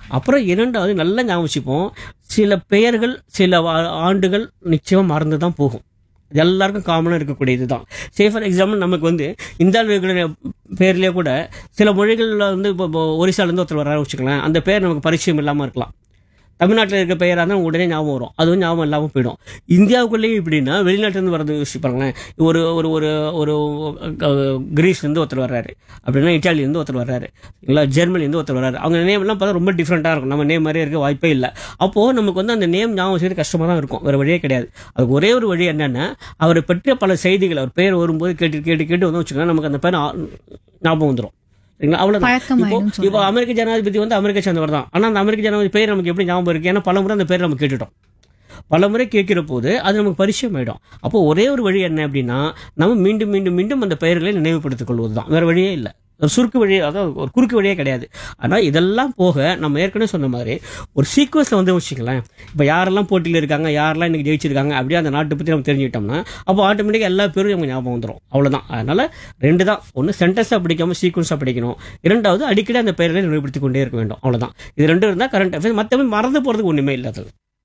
அப்புறம் இரண்டாவது நல்லா ஞாபகம் வச்சுப்போம், சில பெயர்கள் சில ஆண்டுகள் நிச்சயமா மறந்து தான் போகும். இது எல்லாருக்கும் காமனாக இருக்கக்கூடியது தான். சே ஃபார் எக்ஸாம்பிள் நமக்கு வந்து இந்த பேர்லேயே கூட சில மொழிகளில் வந்து இப்போ ஒரிசாலேருந்து ஒருத்தர் வர்றாரு வச்சுக்கலாம், அந்த பேர் நமக்கு பரிச்சயம் இல்லாமல் இருக்கலாம். தமிழ்நாட்டில் இருக்க பெயராக இருந்தால் உடனே ஞாபகம் வரும், அதுவும் ஞாபகம் இல்லாமல் போயிடும். இந்தியாவுக்குள்ளேயே இப்படின்னா வெளிநாட்டிலேருந்து வரது யோசிப்பாங்களேன். ஒரு ஒரு ஒரு ஒரு கிரீஸ்லேருந்து ஒருத்தர் வர்றாரு, அப்படின்னா இட்டாலியிலேருந்து ஒருத்தர் வர்றாரு, இல்லை ஜெர்மனிலேருந்து ஒருத்தர் வர்றாரு. அவங்க நேம்லாம் பார்த்தா ரொம்ப டிஃப்ரெண்ட்டாக இருக்கும், நம்ம நேம் மாதிரியே இருக்க வாய்ப்பே இல்லை. அப்போது நமக்கு வந்து அந்த நேம் ஞாபகம் செய்யறது கஷ்டமாக தான் இருக்கும், வேறு வழியே கிடையாது. அதுக்கு ஒரே ஒரு வழி என்னென்னா, அவரை பற்றிய பல செய்திகள் அவர் பேர் வரும்போது கேட்டு கேட்டு கேட்டு வந்து வச்சுக்கோங்க, நமக்கு அந்த பேர் ஞாபகம் வந்துடும். சரிங்களா? அவ்வளோதான். இப்போ அமெரிக்க ஜனாதிபதி வந்து அமெரிக்கா சேர்ந்தவர் தான், ஆனால் அந்த அமெரிக்க ஜனாதிபதி பேர் நமக்கு எப்படி ஞாபகம் இருக்கு? ஏன்னா பல முறை அந்த பேர் நம்ம கேட்டுட்டோம். பல முறை கேட்கிற போது அது நமக்கு பரிச்சயம் ஆயிடும். அப்போ ஒரே ஒரு வழி என்ன அப்படின்னா, நம்ம மீண்டும் மீண்டும் மீண்டும் அந்த பெயர்களை நினைவுபடுத்திக் கொள்வது தான், வேற வழியே இல்லை. ஒரு சுருக்கு வழி, அதாவது ஒரு குறுக்கு வழியே கிடையாது. ஆனால் இதெல்லாம் போக நம்ம ஏற்கனவே சொன்ன மாதிரி ஒரு சீக்வன்ஸில் வந்து வச்சுக்கலாம். இப்போ யாரெல்லாம் போட்டியில் இருக்காங்க, யாரெல்லாம் இன்னைக்கு ஜெயிச்சிருக்காங்க, அப்படியே அந்த நாட்டை பற்றி நம்ம தெரிஞ்சுக்கிட்டோம்னா அப்போ ஆட்டோமேட்டிக்காக எல்லா பேரும் நமக்கு ஞாபகம் வந்துடும். அவ்வளோதான். அதனால ரெண்டு தான், ஒன்று சென்டென்ஸாக படிக்காமல் சீக்வன்ஸாக படிக்கணும், இரண்டாவது அடிக்கடி அந்த பெயர்களை நினைவுபடுத்திக் கொண்டே இருக்க வேண்டும். அவ்வளோதான். இது ரெண்டும் இருந்தால் கரண்ட் அஃபேர்ஸ், மற்றபடி மறந்து போகிறதுக்கு ஒன்றுமே இல்லாது.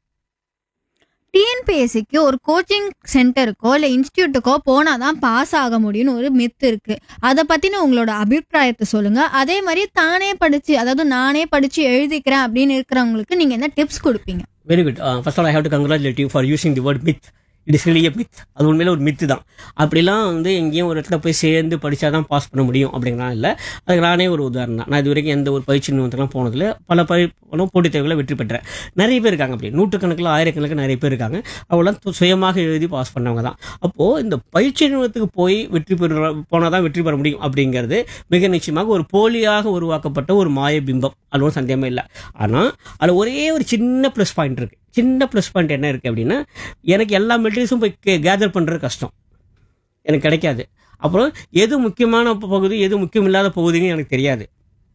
டிஎன்பிஎஸ்சிக்கு ஒரு கோச்சிங் சென்டருக்கோ இல்லை இன்ஸ்டியூட்டுக்கோ போனாதான் பாஸ் ஆக முடியும்னு ஒரு மித்து இருக்கு. அதை பத்தின உங்களோட அபிப்பிராயத்தை சொல்லுங்க. அதே மாதிரி தானே படிச்சு, அதாவது நானே படிச்சு எழுதிக்கிறேன் அப்படின்னு இருக்கிறவங்களுக்கு நீங்க என்ன டிப்ஸ் கொடுப்பீங்க? Very good. First all I have to congratulate you for using the word myth. It is really a myth. அது உண்மையில ஒரு மித்து தான். அப்படிலாம் வந்து எங்கேயும் ஒரு இடத்துல போய் சேர்ந்து படித்தாதான் பாஸ் பண்ண முடியும் அப்படிங்கிறலாம் இல்லை. அதுக்கு நானே ஒரு உதாரணம் தான். நான் இது வரைக்கும் எந்த ஒரு பயிற்சி நிறுவனத்துலாம் போனதில் பல போட்டித் தேர்வுகளை வெற்றி பெற்றேன். நிறைய பேர் இருக்காங்க, அப்படி நூற்றுக்கணக்கில் ஆயிரக்கணக்கில் நிறைய பேர் இருக்காங்க. அவங்களாம் சுயமாக எழுதி பாஸ் பண்ணவங்க தான். அப்போது இந்த பயிற்சி நிறுவனத்துக்கு போய் போனால் தான் வெற்றி பெற முடியும் அப்படிங்கிறது மிக நிச்சயமாக ஒரு போலியாக உருவாக்கப்பட்ட ஒரு மாய பிம்பம். அது ஒன்றும் சந்தேகமே இல்லை. ஆனால் அதில் ஒரே ஒரு சின்ன ப்ளஸ் பாயிண்ட் இருக்குது. சின்ன ப்ளஸ் பாயிண்ட் என்ன இருக்குது அப்படின்னா, எனக்கு எல்லா மெட்டீரியல்ஸும் போய் கேதர் பண்ணுறது கஷ்டம், எனக்கு கிடைக்காது. அப்புறம் எது முக்கியமான பகுதி எது முக்கியம் இல்லாத பகுதின்னு எனக்கு தெரியாது.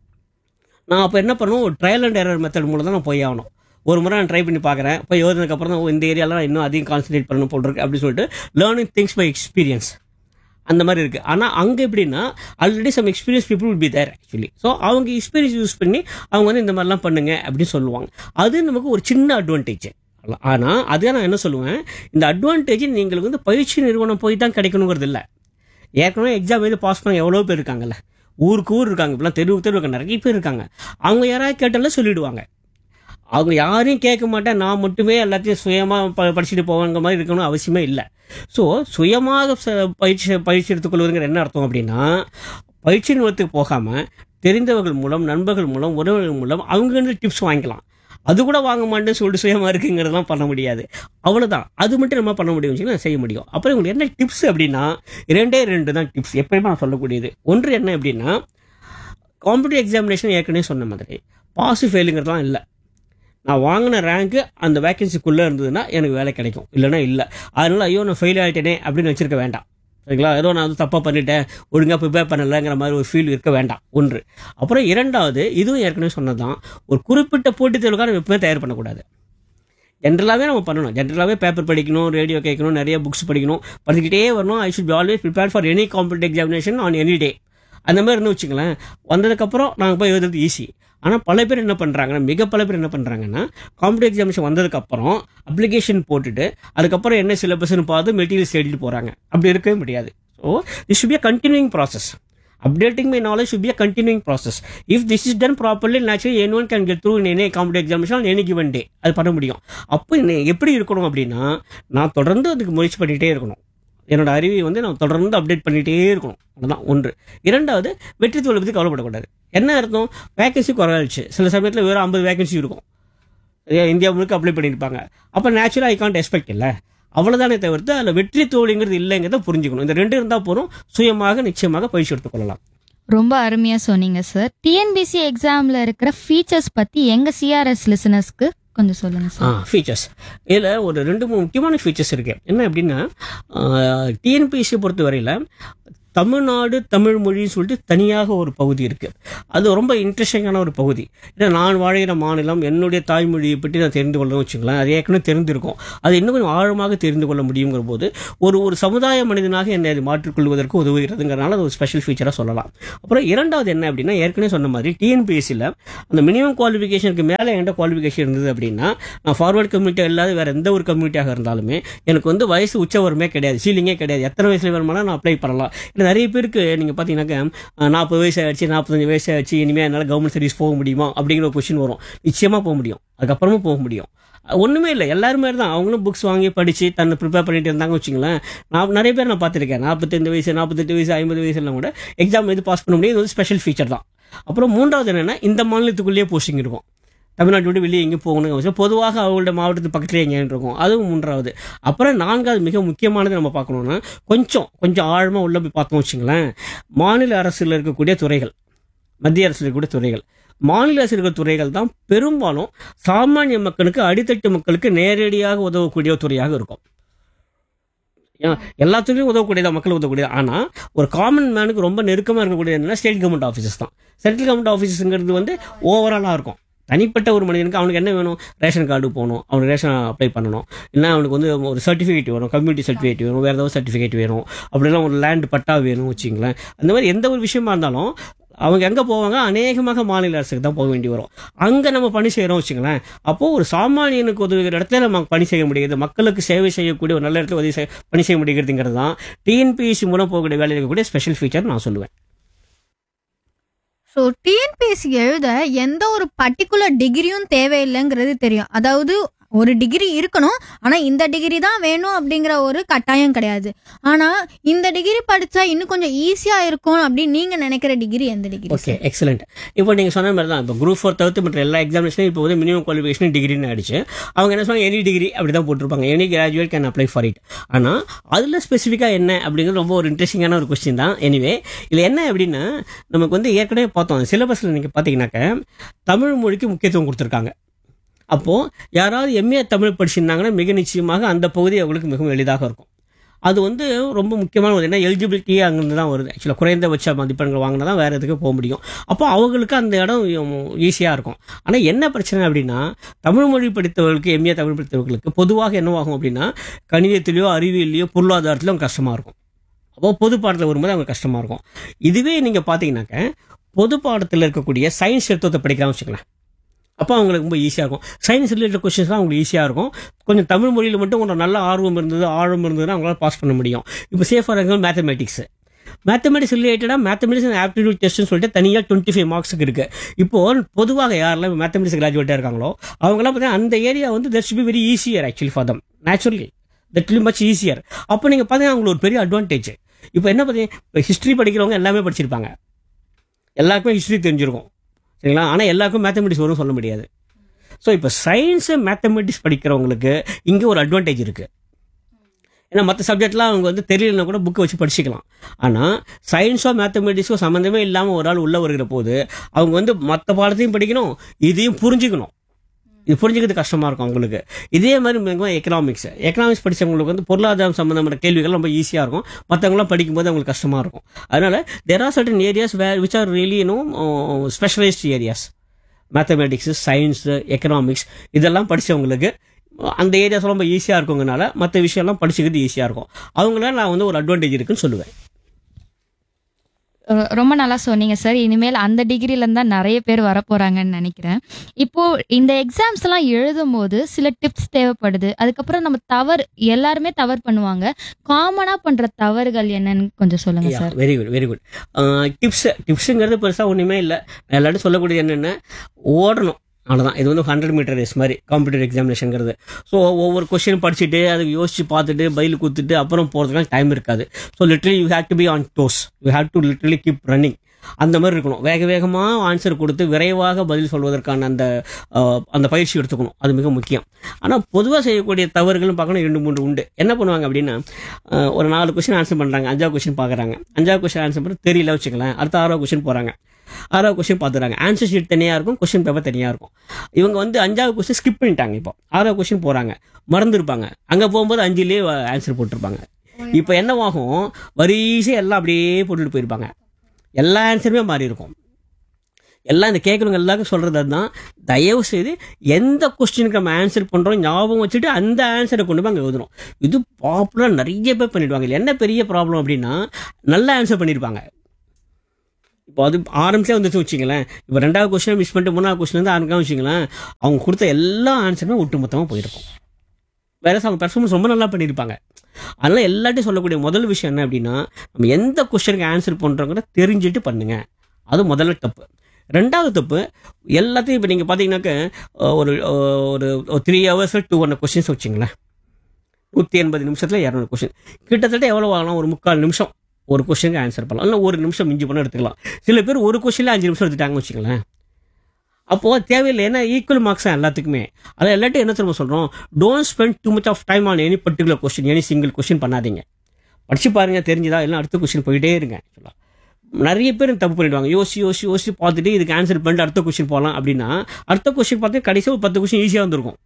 நான் அப்போ என்ன பண்ணுவோம், ஒரு ட்ரையல் அண்ட் எரர் மெத்தட் மூலம் தான் நான் போய் ஆகணும். ஒரு முறை நான் ட்ரை பண்ணி பார்க்குறேன், போய் எழுதுனதுக்கப்புறம் தான் இந்த ஏரியாலாம் இன்னும் அதிகம் கான்சன்ட்ரேட் பண்ணணும் போல் இருக்கு அப்படின்னு சொல்லிட்டு லேர்னிங் திங்ஸ் பை எக்ஸ்பீரியன்ஸ் அந்த மாதிரி இருக்குது. ஆனால் அங்கே எப்படின்னா already some experience people will be there actually. So அவங்க எக்ஸ்பீரியன்ஸ் யூஸ் பண்ணி அவங்க வந்து இந்த மாதிரிலாம் பண்ணுங்க அப்படின்னு சொல்லுவாங்க. அது நமக்கு ஒரு சின்ன அட்வான்டேஜ். ஆனால் அதுதான் நான் என்ன சொல்லுவேன், இந்த அட்வான்டேஜ் நீங்களுக்கு வந்து பயிற்சி நிறுவனம் போய் தான் கிடைக்கணுங்கிறது இல்லை. ஏற்கனவே எக்ஸாம் எழுதி பாஸ் பண்ண எவ்வளோ பேர் இருக்காங்கல்ல, ஊருக்கு ஊர் இருக்காங்க, இப்பெல்லாம் தெருவுக்கு தெருவுக்கு நிறைய பேர் இருக்காங்க. அவங்க யாராவது கேட்டாலும் சொல்லிவிடுவாங்க. அவங்க யாரையும் கேட்க மாட்டேன், நான் மட்டுமே எல்லாத்தையும் சுயமாக படிச்சுட்டு போவாங்க மாதிரி இருக்கணும் அவசியமே இல்லை. ஸோ சுயமாக பயிற்சி எடுத்துக்கொள்வதுங்கிற என்ன அர்த்தம் அப்படின்னா, பயிற்சி நிறுவனத்துக்கு போகாமல் தெரிந்தவர்கள் மூலம், நண்பர்கள் மூலம், உறவுகள் மூலம் அவங்க டிப்ஸ் வாங்கிக்கலாம். அது கூட வாங்க மாட்டேன்னு சொல்லிட்டு சுயமாக இருக்குங்கிறதெல்லாம் பண்ண முடியாது. அவ்வளோதான். அது மட்டும் நம்ம பண்ண முடியும், செய்ய முடியும். அப்புறம் உங்களுக்கு என்ன டிப்ஸ் அப்படின்னா, ரெண்டு தான் டிப்ஸ் எப்பயுமே நான் சொல்லக்கூடியது. ஒன்று என்ன அப்படின்னா, காம்படிட்டிவ் எக்ஸாமினேஷன் ஏற்கனவே சொன்ன மாதிரி பாஸ் ஃபெயிலுங்கிறதுலாம் இல்லை. நான் வாங்கின ரேங்க்கு அந்த வேக்கன்சிக்குள்ளே இருந்ததுன்னா எனக்கு வேலை கிடைக்கும், இல்லைனா இல்லை. அதனால ஐயோ நான் ஃபெயில் ஆகிட்டேனே அப்படின்னு வச்சிருக்க வேண்டாம். சரிங்களா? ஏதோ நான் வந்து தப்பாக பண்ணிட்டேன், ஒழுங்காக ப்ரிப்பேர் பண்ணலைங்கிற மாதிரி ஒரு ஃபீல் இருக்க வேண்டாம். ஒன்று. அப்புறம் இரண்டாவது, இதுவும் ஏற்கனவே சொன்னது தான், ஒரு குறிப்பிட்ட போட்டித் தேர்வுக்காக நம்ம எப்பவுமே தயார் பண்ணக்கூடாது. ஜென்ரலாகவே நம்ம பண்ணணும். ஜென்ரலாகவே பேப்பர் படிக்கணும், ரேடியோ கேட்கணும், நிறைய புக்ஸ் படிக்கணும், படிச்சுக்கிட்டே வரணும். I should be always prepare for any competitive examination on any day. அந்த மாதிரி இருந்து வச்சுங்களேன், வந்ததுக்கப்புறம் நாங்கள் போய் எழுதுறது ஈஸி. ஆனால் பல பேர் என்ன பண்ணுறாங்கன்னா, பல பேர் என்ன பண்ணுறாங்கன்னா, காம்படிட்டிவ் எக்ஸாமினேஷன் வந்ததுக்கப்புறம் அப்ளிகேஷன் போட்டுட்டு அதுக்கப்புறம் என்ன சிலபஸ்ன்னு பார்த்து மெட்டீரியல்ஸ் எழுதிட்டு போகிறாங்க. அப்படி இருக்கவே முடியாது. So this should be a continuing process. Updating my knowledge should be a continuing process. If this is done properly, naturally anyone can get through in any competitive examination on any given day. அது பண்ண முடியும். அப்போ எப்படி இருக்கணும் அப்படின்னா, நான் தொடர்ந்து அதுக்கு முயற்சி பண்ணிகிட்டே இருக்கணும். என்னோட அறிவை வந்து நான் தொடர்ந்து அப்டேட் பண்ணிகிட்டே இருக்கணும். அதுதான் ஒன்று. இரண்டாவது, வெற்றி தோல்வி பற்றி கவலைப்படக்கூடாது. என்ன அர்த்தம், வேகன்சி குறைஞ்சிச்சு, சில சமயத்தில் வெறும் 50 வேகன்சி இருக்கும், இந்தியா முழுக்க அப்ளை பண்ணியிருப்பாங்க. அப்போ நேச்சுரலாக ஐ கான்ட் எக்ஸ்பெக்ட் இல்லை, அவ்வளோதானே தவிர்த்து அதில் வெற்றி தோல்விங்கிறது இல்லைங்கிறத புரிஞ்சுக்கணும். இந்த ரெண்டு இருந்தால் போதும், சுயமாக நிச்சயமாக பயிற்சி எடுத்துக்கொள்ளலாம். ரொம்ப அருமையாக சொன்னீங்க சார். டிஎன்பிசி எக்ஸாமில் இருக்கிற ஃபீச்சர்ஸ் பற்றி எங்கள் சிஆர்எஸ் லிசனர்ஸ்க்கு கொஞ்சம் சொல்லுங்கள் சார். ஃபீச்சர்ஸ் இதில் ஒரு 2-3 முக்கியமான ஃபீச்சர்ஸ் இருக்குது. என்ன அப்படின்னா, டிஎன்பிஎஸ்சி பொறுத்த வரையில் தமிழ்நாடு தமிழ் மொழின்னு சொல்லிட்டு தனியாக ஒரு பகுதி இருக்குது. அது ரொம்ப இன்ட்ரெஸ்டிங்கான ஒரு பகுதி. ஏன்னா நான் வாழ்கிற மாநிலம் என்னுடைய தாய்மொழியை பற்றி நான் தெரிந்து கொள்ளணும்னு வச்சுக்கலாம், அது ஏற்கனவே தெரிந்திருக்கும், அது இன்னும் கொஞ்சம் ஆழமாக தெரிந்து கொள்ள முடியுங்கிற போது ஒரு ஒரு சமுதாய மனிதனாக என்னை அது மாற்றிக்கொள்வதற்கு உதவுகிறதுங்கிறனால அது ஒரு ஸ்பெஷல் ஃபீச்சராக சொல்லலாம். அப்புறம் இரண்டாவது என்ன அப்படின்னா, ஏற்கனவே சொன்ன மாதிரி டிஎன்பிஎஸ்சியில் அந்த மினிமம் குவாலிஃபிகேஷனுக்கு மேலே என்கிட்ட குவாலிஃபிகேஷன் இருந்தது அப்படின்னா, நான் ஃபார்வர்ட் கம்யூனிட்டி இல்லாத வேறு எந்த ஒரு கம்யூனிட்டியாக இருந்தாலுமே எனக்கு வந்து வயசு உச்சவரமே கிடையாது, சீலிங்கே கிடையாது. எத்தனை வயசுல வேணுமானா நான் அப்ளை பண்ணலாம். ஏன்னா நிறைய பேருக்கு நீங்கள் பார்த்தீங்கன்னாக்கா 40 வயசு ஆயிடுச்சு, 45 வயசு ஆயிடுச்சு, இனிமேல் என்னால் கவர்மெண்ட் சர்வீஸ் போக முடியுமா அப்படிங்கிற ஒரு கொஸ்டின் வரும். நிச்சயமாக போக முடியும், அதுக்கப்புறமும் போக முடியும். ஒன்றுமே இல்லை, எல்லாருமே தான் அவங்களும் புக்ஸ் வாங்கி படித்து தன்னை ப்ரிப்பேர் பண்ணிட்டு இருந்தாங்க வச்சுங்களேன். நான் நிறைய பேர் நான் பார்த்துருக்கேன், 45 வயசு 48 வயசு 50 வயசுலாம் கூட எக்ஸாம் எது பாஸ் பண்ண முடியும். இது வந்து ஸ்பெஷல் ஃபீச்சர் தான். அப்புறம் மூன்றாவது என்னென்னா, இந்த மாநிலத்துக்குள்ளேயே போஸ்டிங் இருக்கும், தமிழ்நாட்டை விட்டு வெளியே எங்கேயும் போகணுங்க அவசியம், பொதுவாக அவங்களோட மாவட்டத்து பக்கத்துலேயே எங்கேயும் இருக்கும், அதுவும் மூன்றாவது. அப்புறம் நான்காவது மிக முக்கியமானது நம்ம பார்க்கணுன்னா, கொஞ்சம் ஆழமாக உள்ள போய் பார்த்தோம் வச்சுங்களேன், மாநில அரசில் இருக்கக்கூடிய துறைகள், மத்திய அரசில் இருக்கக்கூடிய துறைகள், மாநில அரசு இருக்கிற துறைகள் தான் பெரும்பாலும் சாமானிய மக்களுக்கு, அடித்தட்டு மக்களுக்கு நேரடியாக உதவக்கூடிய துறையாக இருக்கும். எல்லா துறையும் உதவக்கூடியதா, மக்கள் உதவக்கூடியது. ஆனால் ஒரு காமன் மேனுக்கு ரொம்ப நெருக்கமாக இருக்கக்கூடியது என்னன்னா ஸ்டேட் கவர்மெண்ட் ஆஃபீஸஸ் தான். சென்ட்ரல் கவர்மெண்ட் ஆஃபீஸுங்கிறது வந்து ஓவராலாக இருக்கும். தனிப்பட்ட ஒரு மனிதனுக்கு அவனுக்கு என்ன வேணும், ரேஷன் கார்டு போகணும், அவனுக்கு ரேஷன் அப்ளை பண்ணணும், இல்லை அவனுக்கு வந்து ஒரு சர்டிஃபிகேட் வேணும், கம்யூனிட்டி சர்டிஃபிகேட் வேணும், வேறு ஏதாவது சர்டிஃபிகேட் வேணும், அப்படின்னா ஒரு லேண்ட் பட்டா வேணும் வச்சுங்களேன். அந்த மாதிரி எந்த ஒரு விஷயமா இருந்தாலும் அவங்க எங்கே போவாங்க, அநேகமாக மாநில அரசுக்கு தான் போக வேண்டி வரும். அங்கே நம்ம பணி செய்கிறோம் வச்சுங்களேன், அப்போது ஒரு சாமானியனுக்கு உதவுகிற இடத்துல நம்ம பணி செய்ய முடியுது, மக்களுக்கு சேவை செய்யக்கூடிய ஒரு நல்ல இடத்துல பணி செய்ய முடிகிறதுங்கிறது தான் டிஎன்பிஎஸ்சி மூலம் போகக்கூடிய வேலையில் இருக்கக்கூடிய ஸ்பெஷல் ஃபீச்சர் நான் சொல்லுவேன். ஸோ டிஎன்பிஎஸ்சி எழுத எந்த ஒரு பர்டிகுலர் டிகிரியும் தேவையில்லைங்கிறது தெரியும். அதாவது ஒரு டிகிரி இருக்கணும், ஆனால் இந்த டிகிரி தான் வேணும் அப்படிங்கிற ஒரு கட்டாயம் கிடையாது. ஆனால் இந்த டிகிரி படித்தா இன்னும் கொஞ்சம் ஈஸியாக இருக்கும் அப்படின்னு நீங்கள் நினைக்கிற டிகிரி எந்த டிகிரி? Okay, excellent. இப்போ நீங்கள் சொன்ன மாதிரி தான், இப்போ குரூப் 4 தவிர்த்து மற்ற எல்லா எக்ஸாமினேஷனும் இப்போ வந்து மினிமம் குவாலிஃபிகேஷன் டிகிரின்னு ஆயிடுச்சு. அவங்க என்ன சொன்னாங்க, எனி டிகிரி அப்படி தான் போட்டிருப்பாங்க, any graduate can apply for it. ஆனால் அதில் ஸ்பெசிஃபிக்காக என்ன அப்படிங்கிறது ரொம்ப ஒரு இன்ட்ரெஸ்டிங்கான ஒரு கொஸ்டின் தான். எனிவே இதில் என்ன அப்படின்னா, நமக்கு வந்து ஏற்கனவே பார்த்தோம் சிலபஸில் நீங்கள் பார்த்தீங்கன்னாக்க தமிழ் மொழிக்கு முக்கியத்துவம் கொடுத்துருக்காங்க. அப்போது யாராவது எம்ஏ தமிழ் படிச்சிருந்தாங்கன்னா மிக நிச்சயமாக அந்த பகுதி அவங்களுக்கு மிகவும் எளிதாக இருக்கும். அது வந்து ரொம்ப முக்கியமான ஒரு, ஏன்னா எலிஜிபிலிட்டியே அங்கேருந்து தான் வருது. ஆக்சுவலாக குறைந்தபட்ச மதிப்பெண்கள் வாங்கினா தான் வேறு எதுக்கு போக முடியும். அப்போ அவங்களுக்கு அந்த இடம் ஈஸியாக இருக்கும். ஆனால் என்ன பிரச்சனை அப்படின்னா, தமிழ் மொழி படித்தவர்களுக்கு, எம்ஏ தமிழ் படித்தவர்களுக்கு பொதுவாக என்னவாகும் அப்படின்னா, கணிதத்திலையோ அறிவியலையோ பொருளாதாரத்திலையும் அவங்க கஷ்டமாக இருக்கும். அப்போது பொது பாடத்தில் வரும்போது அவங்க கஷ்டமாக இருக்கும். இதுவே நீங்கள் பார்த்தீங்கன்னாக்க பொது பாடத்தில் இருக்கக்கூடிய சயின்ஸ் எடுத்து படிக்கலாம் வச்சுக்கலாம், அப்போ அவங்களுக்கு ரொம்ப ஈஸியாக இருக்கும். சயின்ஸ் ரிலேட்டட் கொஸ்டின்ஸ்லாம் அவங்களுக்கு ஈஸியாக இருக்கும். கொஞ்சம் தமிழ் மொழியில் மட்டும் கொஞ்சம் நல்ல ஆர்வம் இருந்தது, ஆழம் இருந்ததுன்னா அவங்களால பாஸ் பண்ண முடியும். இப்போ ஃபார் எக்ஸாம்பிள் மேத்தமெட்டிக்ஸ் ரிலேட்டடாக மேத்தமெட்டிக்ஸ் அண்ட் ஆப்டிடியூட் டெஸ்ட்னு சொல்லிட்டு தனியாக 25 மார்க்ஸுக்கு இருக்குது. இப்போது பொதுவாக யாரெல்லாம் மேத்தமெட்டிக்ஸ் கிராஜுவேட்டாக இருக்காங்களோ அவங்களாம் பார்த்தீங்கன்னா அந்த ஏரியா வந்து that should be very easier actually for them, naturally that will much easier. அப்போ நீங்கள் பார்த்தீங்கன்னா அவங்களுக்கு ஒரு பெரிய அட்வான்டேஜ். இப்போ என்ன பார்த்தீங்கன்னா, இப்போ ஹிஸ்ட்ரி படிக்கிறவங்க எல்லாமே படிச்சிருப்பாங்க, எல்லாருக்குமே ஹிஸ்ட்ரி தெரிஞ்சிருக்கும் சரிங்களா, ஆனால் எல்லாருக்கும் மேத்தமெட்டிக்ஸ் வரும் சொல்ல முடியாது. ஸோ இப்போ சயின்ஸு மேத்தமெட்டிக்ஸ் படிக்கிறவங்களுக்கு இங்கே ஒரு அட்வான்டேஜ் இருக்குது. ஏன்னா மற்ற சப்ஜெக்ட்லாம் அவங்க வந்து தெரியலன்னா கூட புக்கை வச்சு படிச்சுக்கலாம். ஆனால் சயின்ஸோ மேத்தமெட்டிக்ஸோ சம்மந்தமே இல்லாமல் ஒரு ஆள் உள்ளே வருகிற போது அவங்க வந்து மற்ற பாடத்தையும் படிக்கணும், இதையும் புரிஞ்சுக்கணும். இது புரிஞ்சுக்கிறது கஷ்டமாக இருக்கும் அவங்களுக்கு. இதே மாதிரி எக்கனாமிக்ஸ் படித்தவங்களுக்கு வந்து பொருளாதாரம் சம்மந்தமான கேள்விகள் ரொம்ப ஈஸியாக இருக்கும், மற்றவங்களாம் படிக்கும்போது அவங்களுக்கு கஷ்டமாக இருக்கும். அதனால் there are certain areas which are really specialized areas. Mathematics, science, economics இதெல்லாம் படித்தவங்களுக்கு அந்த ஏரியாஸ் ரொம்ப ஈஸியாக இருக்குங்கனால மற்ற விஷயம்லாம் படிச்சுக்கிறது ஈஸியாக இருக்கும். அவங்களால நான் வந்து ஒரு அட்வான்டேஜ் இருக்குன்னு சொல்லுவேன். ரொம்ப நல்லா சொன்னீங்க சார். இனிமேல் அந்த டிகிரிலேருந்து தான் நிறைய பேர் வரப்போகிறாங்கன்னு நினைக்கிறேன். இப்போது இந்த எக்ஸாம்ஸ் எல்லாம் எழுதும் போது சில டிப்ஸ் தேவைப்படுது. அதுக்கப்புறம் நம்ம எல்லாருமே தவறு பண்ணுவாங்க. காமனாக பண்ணுற தவறுகள் என்னன்னு கொஞ்சம் சொல்லுங்கள் சார். Very good. டிப்ஸுங்கிறது பெருசாக ஒன்றுமே இல்லை. எல்லாரும் சொல்லக்கூடியது என்னென்ன, ஓடணும், அவ்வளோதான். இது வந்து 100 மீட்டர் ரேஸ் மாதிரி காம்படிட்டிவ் எக்ஸாமினேஷனுங்கிறது. ஸோ ஒவ்வொரு கொஸ்டின் படிச்சுட்டு அதுக்கு யோசிச்சு பார்த்துட்டு பதில் கொடுத்துட்டு அப்புறம் போகிறதுக்கெல்லாம் டைம் இருக்காது. So literally you have to be on dose, you have to literally keep running. அந்த மாதிரி இருக்கணும். வேகமாக ஆன்சர் கொடுத்து விரைவாக பதில் சொல்வதற்கான அந்த பயிற்சி எடுத்துக்கணும், அது மிக முக்கியம். ஆனால் பொதுவாக செய்யக்கூடிய தவறுகளும் பார்க்கணும், 2-3 உண்டு. என்ன பண்ணுவாங்க அப்படின்னா, ஒரு 4 கொஸ்டின் ஆன்சர் பண்ணுறாங்க, 5ஆவது கொஸ்டின் பார்க்குறாங்க, 5ஆவது கொஸ்டின் ஆன்சர் பண்ணி தெரியல வச்சுக்கலாம், அடுத்த 6ஆவது கொஸ்டின் போகிறாங்க, 6ஆவது கொஸ்டின் பார்த்துறாங்க, ஆன்சர் ஷீட் தனியாக இருக்கும், கொஸ்டின் பேப்பர் தனியாக இருக்கும். இவங்க வந்து 5ஆவது கொஸ்டின் ஸ்கிப் பண்ணிட்டாங்க, இப்போ 6ஆவது கொஸ்டின் போகிறாங்க, மறந்துருப்பாங்க, அங்கே போகும்போது 5லேயே ஆன்சர் போட்டிருப்பாங்க. இப்போ என்னவாகும், வரிசையாக எல்லாம் அப்படியே போட்டுட்டு போயிருப்பாங்க, எல்லா ஆன்சருமே மாறி இருக்கும். எல்லாம் இந்த கேட்குறவங்க எல்லாருக்கும் சொல்கிறது அதுதான், தயவு செய்து எந்த கொஸ்டினுக்கு நம்ம ஆன்சர் பண்ணுறோம் ஞாபகம் வச்சுட்டு அந்த ஆன்சரை கொண்டு போய் அங்கே எழுதணும். இது பாப்புலர் நிறைய பேர் பண்ணிடுவாங்க. இல்லை என்ன பெரிய ப்ராப்ளம் அப்படின்னா, நல்ல ஆன்சர் பண்ணியிருப்பாங்க. இப்போ அது ஆரம்பிச்சே வந்துச்சு வச்சுங்களேன். இப்போ 2வது கொஸ்டின் மிஸ் பண்ணிட்டு 3வது கொஸ்டின் வந்து ஆரம்பிக்காம வச்சுங்களேன், அவங்க கொடுத்த எல்லா ஆன்சருமே ஒட்டு மொத்தமாக போயிருக்கும். வேற அவங்க பெர்ஃபார்மன்ஸ் ரொம்ப நல்லா பண்ணியிருப்பாங்க. அதனால எல்லாத்தையும் சொல்லக்கூடிய முதல் விஷயம் என்ன அப்படின்னா, நம்ம எந்த கொஸ்டினுக்கு ஆன்சர் பண்ணுறோங்கிற தெரிஞ்சுட்டு பண்ணுங்க. அது முதல்ல தப்பு. 2வது தப்பு, எல்லாத்தையும் இப்போ நீங்கள் பார்த்தீங்கன்னாக்க ஒரு ஒரு 3 hours 200 கொஸ்டின்ஸ் வச்சுங்களேன், 180 நிமிஷத்தில் 200 கொஸ்டின், கிட்டத்தட்ட எவ்வளோ ஆகலாம், ஒரு 3/4 நிமிஷம் ஒரு கொஸ்டினுக்கு ஆன்சர் பண்ணலாம். இல்லை 1 நிமிஷம் மிஞ்சி பண்ண எடுத்துக்கலாம். சில பேர் ஒரு கொஸ்டினில் 5 நிமிஷம் எடுத்துட்டாங்கன்னு வச்சுங்களேன். அப்போது தேவையில்லை, ஏன்னா ஈக்குவல் மார்க்ஸ் தான் எல்லாத்துக்குமே. அதை எல்லாத்தையும் என்ன திரும்ப சொல்கிறோம், don't spend too much of time on any particular question, any single question பண்ணாதீங்க. படிச்சு பாருங்க, தெரிஞ்சுதா இல்லை அடுத்த கொஸ்டின் போயிட்டே இருங்க. சொல்லலாம் நிறைய பேர் தப்பு பண்ணிடுவாங்க. யோசி பார்த்துட்டு இதுக்கு ஆன்சர் பண்ணிட்டு அடுத்த கொஸ்டின் போகலாம் அப்படின்னா, அடுத்த கொஸ்டின் பார்த்து கடைசியாக ஒரு 10 கொஸ்டின் ஈஸியாக வந்திருக்கும்.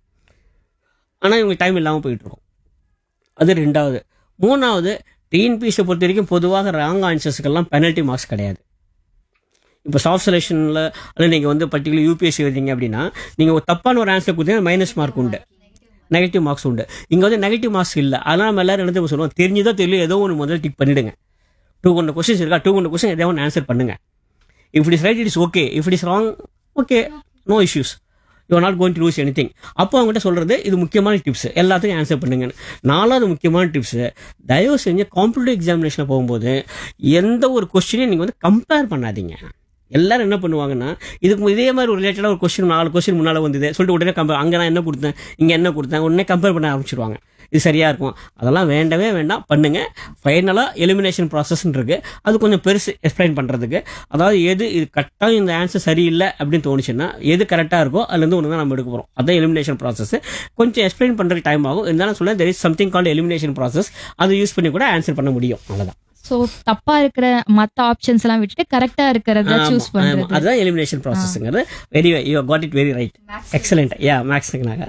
ஆனால் இவங்களுக்கு டைம் இல்லாமல் போயிட்டு இருக்கும். அது 2வது. 3வது, டிஎன்பிஎஸ்சியை பொறுத்த வரைக்கும் பொதுவாக ராங் ஆன்சர்ஸுக்கெல்லாம் பெனல்ட்டி மார்க்ஸ் கிடையாது. இப்போ சாஃப்ட் செலெக்ஷனில் அல்லது நீங்கள் வந்து பர்டிகுலர் யூபிஎஸ்சி எழுதிங்க அப்படின்னா, நீங்கள் ஒரு தப்பான ஒரு ஆன்சர் கொடுத்தீங்கன்னா மைனஸ் மார்க் உண்டு, நெகட்டிவ் மார்க்ஸ் உண்டு. இங்கே வந்து நெகட்டிவ் மார்க்ஸ் இல்லை. அதனால் நம்ம எல்லாரும் என்ன சொல்லுவோம், தெரிஞ்சுதோ தெரியல ஏதோ ஒன்று முதல்ல டிக் பண்ணிவிடுங்க. 200 கொஸ்டின்ஸ் இருக்கா, 200 கொஸ்டின் ஏதோ ஒன்று ஆன்சர் பண்ணுங்க. If it is right it is okay, if it is wrong okay, no issues, you are not going to lose anything. அப்போ அவங்ககிட்ட சொல்கிறது இது முக்கியமான டிப்ஸ், எல்லாத்துக்கும் ஆன்சர் பண்ணுங்கன்னு. 4வது முக்கியமான டிப்ஸு, தயவு செஞ்சு காம்படிட்டிவ் எக்ஸாமினேஷனில் போகும்போது எந்த ஒரு கொஸ்டினையும் நீங்கள் வந்து கம்பேர் பண்ணாதீங்க. எல்லாரும் என்ன பண்ணுவாங்கன்னா, இதுக்கு இதே மாதிரி ஒரு ரிலேட்டடாக ஒரு கொஸ்டின் 4 கொஸ்டின் முன்னால் வந்தது சொல்லிட்டு உடனே அங்கே நான் என்ன கொடுத்தேன், இங்கே என்ன கொடுத்தேன், உடனே கம்பேர் பண்ண ஆரம்பிச்சிருவாங்க. இது சரியாக இருக்கும். அதெல்லாம் வேண்டவே வேண்டாம், பண்ணுங்கள். ஃபைனலாக எலிமினேஷன் ப்ராசஸ்ன்னு இருக்குது, அது கொஞ்சம் பெருசு எக்ஸ்பிளைன் பண்ணுறதுக்கு. அதாவது இது கரெக்டாக இந்த ஆன்சர் சரியில்லை அப்படின்னு தோணுச்சுன்னா எது கரெக்டாக இருக்கோ அதுலேருந்து ஒன்று தான் நம்ம எடுக்க போகிறோம். அதான் எலிமினேஷன் ப்ராசஸ். கொஞ்சம் எக்ஸ்பிளைன் பண்ணுறதுக்கு டைம் ஆகும். இருந்தாலும் சொல்ல there is something called elimination process. அதை யூஸ் பண்ணி கூட ஆன்சர் பண்ண முடியும். அவ்வளோதான். ஸோ தப்பா இருக்கிற மற்ற ஆப்ஷன்ஸ் எல்லாம் விட்டுட்டு கரெக்டா இருக்கிறத சூஸ் பண்றது, அதுதான் elimination ப்ராசஸ்ங்கிறது. Very you got it very right, excellent. Yeah மேக்ஸ்னாக.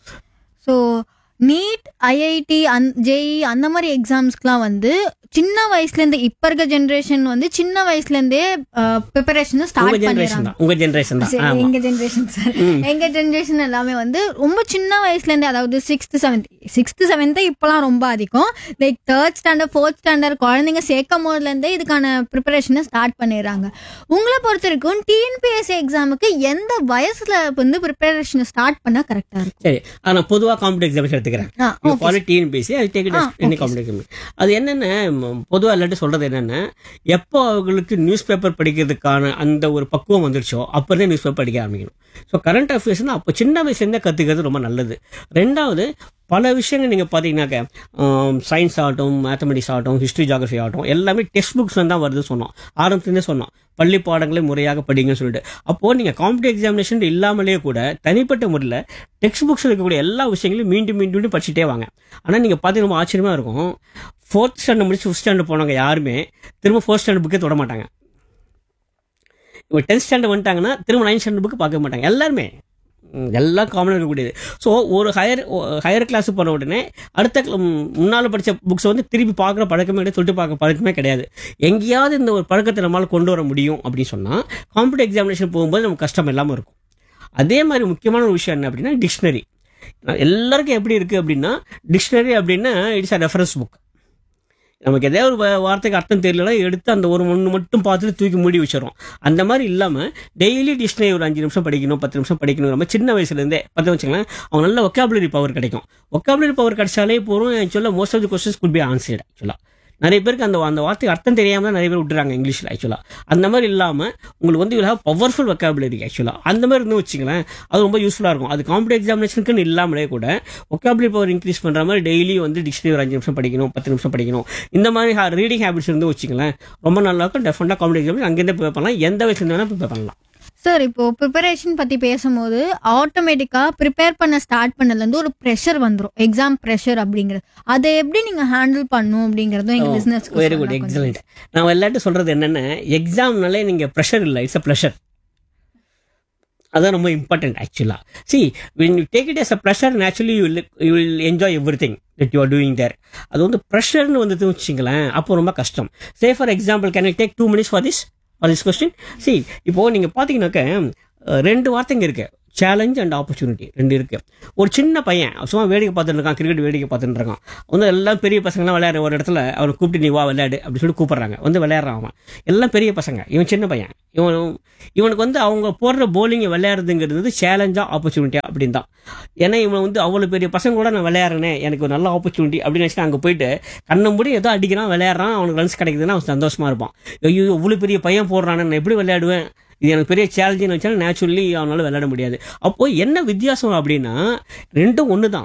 So NEET, IIT, JE அந்த மாதிரி எக்ஸாம்ஸ்க்குலாம் வந்து சின்ன வயசுலேருந்து இப்போ இருக்க ஜென்ரேஷன் வந்து சின்ன வயசுலேருந்தே ப்ரிப்பரேஷன் ஸ்டார்ட் பண்ணிடுறாங்க. உங்க ஜென்ரேஷன் தான். எங்க ஜென்ரேஷன் சார், எங்க ஜென்ரேஷன் எல்லாமே வந்து ரொம்ப சின்ன வயசுலேருந்தே, அதாவது 6th 7th இப்போலாம் ரொம்ப அதிகம். Like 3rd standard 4th standard குழந்தைங்க சேர்க்கும் போதுலேருந்தே இதுக்கான ப்ரிப்பரேஷனை ஸ்டார்ட் பண்ணிடுறாங்க. உங்களை பொறுத்த வரைக்கும் டிஎன்பிஎஸ்சி எக்ஸாமுக்கு எந்த வயசுல வந்து ப்ரிப்பரேஷனை ஸ்டார்ட் பண்ணால் கரெக்டாக இருக்கும்? சரி, நான் பொதுவாக காம்படிட்டிவ் எக்ஸாமினேஷன் எடுத்துக்கிறேன். டிஎன்பிஎஸ்சி அது டேக் எனி காம்படிட்டிவ். அது என்னென்ன பொதுவாக எல்லாத்தையும் சொல்கிறது என்னென்னா, எப்போ அவங்களுக்கு நியூஸ் பேப்பர் படிக்கிறதுக்கான அந்த ஒரு பக்குவம் வந்துருச்சோ அப்போ இருந்தே நியூஸ் பேப்பர் படிக்க ஆரம்பிக்கணும். ஸோ கரண்ட் அஃபேர்ஸ்னால் அப்போ சின்ன வயசுலேருந்தே கற்றுக்கிறது ரொம்ப நல்லது. 2வது, பல விஷயங்கள் நீங்கள் பார்த்தீங்கன்னாக்க சயின்ஸ் ஆகட்டும், மேத்தமெட்டிக்ஸ் ஆகட்டும், ஹிஸ்ட்ரி ஜியாகிரஃபி ஆகட்டும், எல்லாமே டெக்ஸ்ட் புக்ஸ் தான் வருது சொன்னோம். ஆரம்பத்துலேருந்தே சொன்னோம் பள்ளி பாடங்களை முறையாக படிங்கன்னு சொல்லிட்டு. அப்போது நீங்கள் காம்படிட்டிவ் எக்ஸாமினேஷன் இல்லாமலே கூட தனிப்பட்ட முறையில் டெக்ஸ்ட் புக்ஸ் இருக்கக்கூடிய எல்லா விஷயங்களையும் மீண்டும் மீண்டும் படிச்சுட்டே வாங்க. ஆனால் நீங்கள் பார்த்தீங்கன்னா ரொம்ப ஆச்சரியமாக இருக்கும், 4th ஸ்டாண்டர்ட் முடிச்சு 5th ஸ்டாண்டர்ட் போனவங்க யாருமே திரும்ப 4th ஸ்டாண்டர்ட் புக்கே தொட மாட்டாங்க. இப்போ 10th ஸ்டாண்டர்ட் வந்துட்டாங்கன்னா திரும்ப 9th ஸ்டாண்டர்ட் புக்கு பார்க்க மாட்டாங்க. எல்லாருமே எல்லாம் காமனாக இருக்கக்கூடியது. ஸோ ஒரு ஹையர் கிளாஸ் போன உடனே அடுத்த முன்னால் படித்த புக்ஸை வந்து திருப்பி பார்க்குற பழக்கமே கிடையாது, தொட்டு பார்க்க பழக்கமே கிடையாது. எங்கேயாவது இந்த ஒரு பழக்கத்தை நம்மளால் கொண்டு வர முடியும் அப்படின்னு சொன்னால் காம்படிட்டிவ் எக்ஸாமினேஷன் போகும்போது நமக்கு கஷ்டம் இல்லாமல் இருக்கும். அதே மாதிரி முக்கியமான ஒரு விஷயம் என்ன அப்படின்னா டிக்ஷனரி. எல்லாருக்கும் எப்படி இருக்குது அப்படின்னா, டிக்ஷனரி அப்படின்னா இட்ஸ் அ ரெஃபரன்ஸ் புக். நமக்கு எதாவது ஒரு வார்த்தைக்கு அர்த்தம் தெரியலனா எடுத்து அந்த ஒரு ஒன்று மட்டும் பார்த்துட்டு தூக்கி மூடி வச்சிடறோம். அந்த மாதிரி இல்லாமல் டெய்லி டிக்ஷனரி ஒரு 5 நிமிஷம் படிக்கணும், 10 நிமிஷம் படிக்கணும். நம்ம சின்ன வயசுலேருந்தே பார்த்து வச்சுக்கலாம், அவங்க நல்ல ஒக்காபுலரி பவர் கிடைக்கும். ஒக்காபுலரி பவர் கிடைச்சாலே போகிறோம். ஆக்சுவலாக most of the questions could be answered. ஆக்சுவலாக நிறைய பேருக்கு அந்த வார்த்தைக்கு அர்த்தம் தெரியாமல் தான் நிறைய பேர் விட்டுறாங்க இங்கிலீஷில். ஆக்சுவலாக அந்த மாதிரி இல்லாமல் உங்களுக்கு வந்து யூ ஹேவ் பவர்ஃபுல் ஒக்காபுலரி. ஆக்சுவலாக அந்த மாதிரி இருந்து வச்சுங்களேன், அது ரொம்ப யூஸ்ஃபுல்லாக இருக்கும். அது காம்படிட்டிவ் எக்ஸாமினேஷனுக்குன்னு இல்லாமலே கூட ஒக்காபுலரி பவர் இன்க்ரீஸ் பண்ணுற மாதிரி டெய்லி வந்து டிக்ஷனரி ஒரு 5 நிமிஷம் படிக்கணும், 10 நிமிஷம் படிக்கணும். இந்த மாதிரி ரீடிங் ஹேபிட்ஸ் இருந்து வச்சுங்களேன், ரொம்ப நல்லா இருக்கும். டெஃபினட்டாக காம்படிட்டிவ் எக்ஸாம் அங்கேருந்து ப்ரிப்பேர் பண்ணலாம், எந்த வயசுலேருந்து வேணால் ப்ரிப்பேர் பண்ணலாம். சார், இப்போ ப்ரிப்பரேஷன் பற்றி பேசும்போது ஆட்டோமேட்டிக்காக ப்ரிப்பேர் பண்ண ஸ்டார்ட் பண்ணதுலேருந்து ஒரு ப்ரெஷர் வந்துடும், எக்ஸாம் ப்ரெஷர் அப்படிங்கிறது. அதை எப்படி நீங்கள் ஹேண்டில் பண்ணணும் அப்படிங்கிறதும் எங்கள் பிஸ்னஸ். Very good, excellent. நான் எல்லாட்டும் சொல்கிறது என்னென்ன, எக்ஸாம்னாலே நீங்கள் ப்ரெஷர் இல்லை, இட்ஸ் அ ப்ளஷர். அதான் ரொம்ப இம்பார்ட்டன்ட் ஆக்சுவலாக. See, when you take it as a pressure, naturally you will enjoy everything that you are doing there. அது வந்து ப்ரெஷர்னு வந்து வச்சுங்களேன், அப்போ ரொம்ப கஷ்டம். Say for example, can I take 2 minutes for this question? See, இப்போ நீங்கள் பார்த்தீங்கன்னாக்க 2 வார்த்தைங்க இருக்கு, சேலஞ்ச் அண்ட் ஆப்பர்ச்சுனிட்டி 2 இருக்கு. ஒரு சின்ன பையன் சும்மா வேடிக்கை பார்த்துட்டு இருக்கான், கிரிக்கெட் வேடிக்கை பார்த்துட்டு இருக்கான். வந்து எல்லாம் பெரிய பசங்களாம் விளையாடுற ஒரு இடத்துல அவனை கூப்பிட்டு நீ வா விளையாடு அப்படின்னு சொல்லி கூப்பிட்றாங்க. வந்து விளையாடுறான் அவன். எல்லாம் பெரிய பசங்க, இவன் சின்ன பையன். இவனுக்கு வந்து அவங்க போடுற போலிங்கை விளையாடுறதுங்கிறது சேலஞ்சா ஆப்பர்ச்சுனிட்டியா அப்படின்னு தான். ஏன்னா இவன் வந்து அவ்வளோ பெரிய பசங்க கூட நான் விளையாடுறேன், எனக்கு ஒரு நல்ல ஆப்பர்ச்சுனிட்டி அப்படின்னு நினச்சிட்டு அங்கே போயிட்டு கண்ணை மூடி ஏதோ அடிக்கிறான், விளையாடுறான், அவனுக்கு ரன்ஸ் கிடைக்குதுன்னா அவன் சந்தோஷமா இருப்பான். ஐயோ இவ்வளோ பெரிய பையன் போடுறான்னு நான் எப்படி விளையாடுவேன், இது எனக்கு பெரிய சேலஞ்சுன்னு வச்சாலும் நேச்சுரலி அவனால விளையாட முடியாது. அப்போ என்ன வித்தியாசம் அப்படின்னா 2 ஒன்று தான்.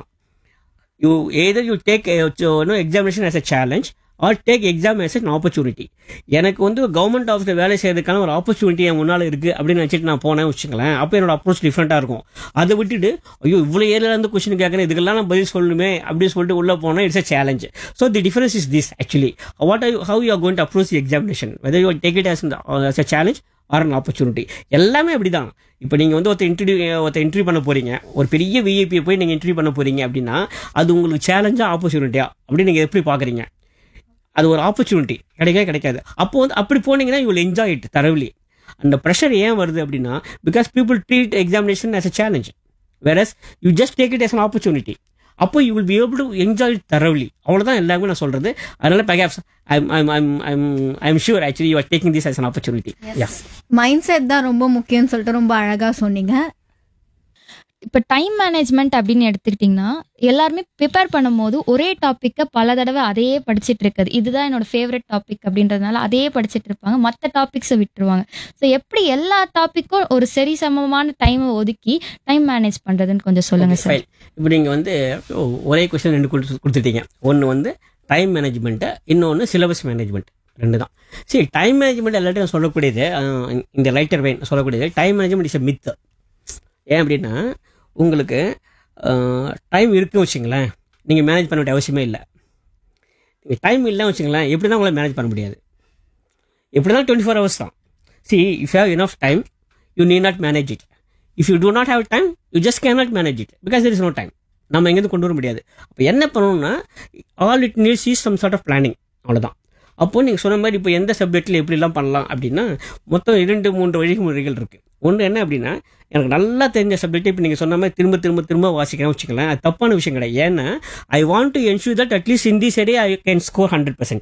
You take examination as a challenge R take exam as an opportunity. எனக்கு வந்து கவர்மெண்ட் ஆஃபீஸில் வேலை செய்யறதுக்கான ஒரு ஆப்பர்ச்சுனிட்டி என் முன்னால் இருக்குது அப்படின்னு நினச்சிட்டு நான் போனேன் வச்சுங்களேன், அப்போ என்னோட அப்ரோச் டிஃப்ரெண்ட்டாக இருக்கும். அதை விட்டுட்டு ஐயோ இவ்வளோ ஏரியாவிலேருந்து கொஸ்டின் கேட்குறேன், இதுக்கெல்லாம் நான் பதில் சொல்லணுமே அப்படின்னு சொல்லிட்டு உள்ளே போனால் it's a challenge. So the difference is this actually. How you are going to approach the examination, whether you take it as a challenge R an opportunity. எல்லாமே அப்படி தான். இப்போ நீங்கள் வந்து ஒருத்தர் இன்டர்வியூ பண்ண போகிறீங்க, ஒரு பெரிய விஐபியை போய் நீங்கள் இன்டர்வியூ பண்ண போகிறீங்க அப்படின்னா அது உங்களுக்கு சேலஞ்சா ஆப்பர்ச்சுனிட்டியா அப்படின்னு நீங்கள் எப்படி பார்க்குறீங்க? அது ஒரு ஆப்பர்ச்சுனிட்டி கிடைக்காது. அப்போ வந்து அப்படி போனீங்கன்னா யூ வில் என்ஜாய் இட் தரவ்லி. அந்த ப்ரெஷர் ஏன் வருது அப்படின்னா because people treat examination as a challenge, various you just take it as an opportunity. அப்போ you will be able to enjoy it தரவ்லி. அவ்வளோதான் எல்லாமே நான் சொல்கிறது. அதனால perhaps I'm sure actually you are taking this as an opportunity. S, mind set தான் ரொம்ப முக்கியம்னு சொல்லிட்டு ரொம்ப அழகா சொன்னீங்க. இப்போ டைம் மேனேஜ்மெண்ட் அப்படின்னு எடுத்துக்கிட்டிங்கன்னா எல்லாருமே ப்ரிப்பேர் பண்ணும்போது ஒரே டாப்பிக்கை பல தடவை அதையே படிச்சுட்டு இருக்குது, இதுதான் என்னோட ஃபேவரட் டாபிக் அப்படின்றதுனால அதையே படிச்சுட்டு இருப்பாங்க, மற்ற டாபிக்ஸை விட்டுருவாங்க. ஸோ எப்படி எல்லா டாப்பிக்கும் ஒரு சரி சமமான டைமை ஒதுக்கி டைம் மேனேஜ் பண்ணுறதுன்னு கொஞ்சம் சொல்லுங்கள் சார். இப்போ நீங்கள் வந்து ஒரே கொஸ்டின் 2 கொடுத்துட்டீங்க. ஒன்று வந்து டைம் மேனேஜ்மெண்ட்டு, இன்னொன்று சிலபஸ் மேனேஜ்மெண்ட். 2 தான். சரி, டைம் மேனேஜ்மெண்ட் எல்லாத்தையும் சொல்லக்கூடியது இந்த லைட்டர் வெயின் சொல்லக்கூடியது time management is a myth. ஏன் அப்படின்னா உங்களுக்கு டைம் இருக்குன்னு வச்சுங்களேன், நீங்கள் மேனேஜ் பண்ண வேண்டிய அவசியமே இல்லை. நீங்கள் டைம் இல்லைன்னு வச்சுங்களேன், எப்படி தான் உங்களை மேனேஜ் பண்ண முடியாது. எப்படி தான் 24 hours தான். See, if you have enough time, you need not manage it. If you do not have time, you just cannot manage it because there is no time. நம்ம எங்கேருந்து கொண்டு வர முடியாது. அப்போ என்ன பண்ணணும்னா all it needs is some sort of planning. அவ்வளோதான். அப்போது நீங்கள் சொன்ன மாதிரி இப்போ எந்த சப்ஜெக்டில் எப்படிலாம் பண்ணலாம் அப்படின்னா மொத்தம் 2-3 வழிமுறைகள் இருக்குது. ஒன்று என்ன அப்படின்னா, எனக்கு நல்லா தெரிஞ்ச சப்ஜெக்ட் இப்போ நீங்கள் சொன்ன மாதிரி திரும்ப வாசிக்கிறேன் வச்சுக்கலாம், அது தப்பான விஷயம் கிடையாது. ஏன்னா I want to ensure that at least in this area I can score 100%.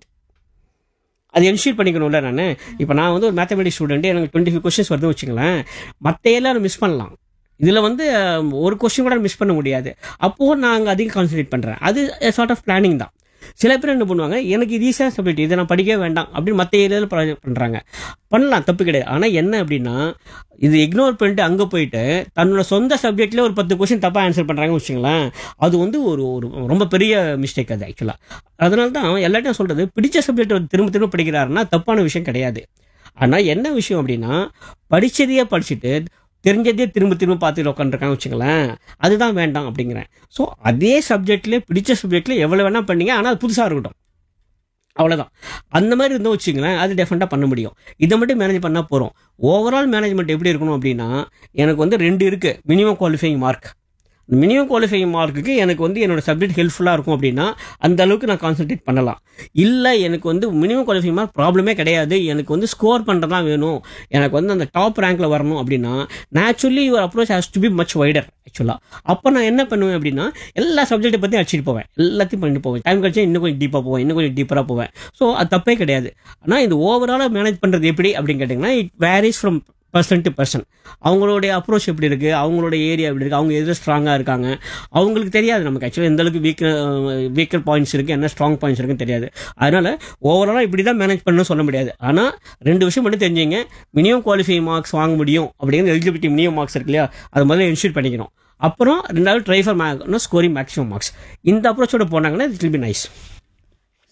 அது என்ஷூர் பண்ணிக்கணும்ல. நான் வந்து ஒரு மேத்தமெட்டிக்ஸ் ஸ்டூடெண்ட், எனக்கு 25 questions வருதுன்னு வச்சுங்களேன், மற்ற எல்லாம் மிஸ் பண்ணலாம், இதில் வந்து ஒரு கொஸ்டின் கூட மிஸ் பண்ண முடியாது. அப்போது நான் அங்கே அதிகம் கான்சன்ட்ரேட் பண்ணுறேன். அது சார்ட் ஆஃப் பிளானிங் தான். சில பேர் என்ன பண்ணுவாங்க, எனக்கு இது ஈஸியாக சப்ஜெக்ட், இதை நான் படிக்கவே வேண்டாம் அப்படின்னு மற்ற ஏரியாவில் பண்ணுறாங்க. பண்ணலாம், தப்பு கிடையாது. ஆனால் என்ன அப்படின்னா இது இக்னோர் பண்ணிட்டு அங்கே போயிட்டு தன்னோட சொந்த சப்ஜெக்ட்லேயே ஒரு 10 கொஸ்டின் தப்பாக ஆன்சர் பண்ணுறாங்கன்னு வச்சுங்களேன், அது வந்து ஒரு ரொம்ப பெரிய மிஸ்டேக் அது ஆக்சுவலாக. அதனால தான் எல்லாத்தையும் சொல்கிறது, பிடிச்ச சப்ஜெக்ட் திரும்ப படிக்கிறாருன்னா தப்பான விஷயம் கிடையாது. ஆனால் என்ன விஷயம் அப்படின்னா படித்ததையே படிச்சுட்டு தெரிஞ்சதே திரும்ப பார்த்துட்டு உட்காந்துருக்காங்க வச்சுங்களேன், அதுதான் வேண்டாம் அப்படிங்கிறேன். ஸோ அதே சப்ஜெக்ட்லேயே பிடிச்ச சப்ஜெக்ட்லேயே எவ்வளோ வேணால் பண்ணீங்க, ஆனால் அது புதுசாக இருக்கட்டும், அவ்வளோதான். அந்த மாதிரி இருந்தால் வச்சுங்களேன், அது டெஃபினட்டாக பண்ண முடியும். இதை மட்டும் மேனேஜ் பண்ணால் போகிறோம். ஓவரால் மேனேஜ்மெண்ட் எப்படி இருக்கணும் அப்படின்னா, எனக்கு வந்து 2 இருக்குது. Minimum qualifying mark. Minimum qualifying மார்க்குக்கு எனக்கு வந்து என்னோட சப்ஜெக்ட் ஹெல்ப்ஃபுல்லாக இருக்கும் அப்படின்னா அந்த அளவுக்கு நான் கான்சன்ட்ரேட் பண்ணலாம். இல்லை எனக்கு வந்து மினிமம் குவாலிஃபைங் மார்க் ப்ராப்ளமே கிடையாது, எனக்கு வந்து ஸ்கோர் பண்ணுறதான் வேணும், எனக்கு வந்து அந்த டாப் ரேங்க்ல வரணும் அப்படின்னா naturally your approach has to be much wider ஆக்சுவலாக. அப்போ நான் என்ன பண்ணுவேன் அப்படின்னா எல்லா சப்ஜெக்ட்டை பற்றி அடிச்சுட்டு போவேன், எல்லாத்தையும் பண்ணிட்டு போவேன். டைம் கழிச்சா இன்னும் கொஞ்சம் டீப்பாக போவேன், இன்னும் கொஞ்சம் டீப்பராக போவேன். ஸோ அது தப்பே கிடையாது. ஆனால் இந்த ஓவராலாக மேனேஜ் பண்ணுறது எப்படி அப்படின்னு கேட்டிங்கன்னா it varies from person to person. அவங்களுடைய அப்ரோச் எப்படி இருக்குது, அவங்களோட ஏரியா எப்படி இருக்குது, அவங்க எதில் ஸ்ட்ராங்காக இருக்காங்க, அவங்களுக்கு தெரியாது. நமக்கு ஆக்சுவலாக எந்த அளவுக்கு வீக்கர் பாயிண்ட்ஸ் இருக்குது, என்ன ஸ்ட்ராங் பாயிண்ட்ஸ் இருக்குன்னு தெரியாது. அதனால் ஓவராலாக இப்படி தான் மேனேஜ் பண்ணணும்னு சொல்ல முடியாது. ஆனால் 2 விஷயம் மட்டும் தெரிஞ்சுங்க, மினிமம் குவாலிஃபைங் மார்க்ஸ் வாங்க முடியும் அப்படிங்கிறது எலிஜிபிலிட்டி மினிமம் மார்க்ஸ் இருக்கு இல்லையா, அது முதல்ல என்ஷூர் பண்ணிக்கணும். அப்புறம் 2வது try for scoring maximum marks. இந்த அப்ரோச்சோட போனாங்கன்னா it will be nice.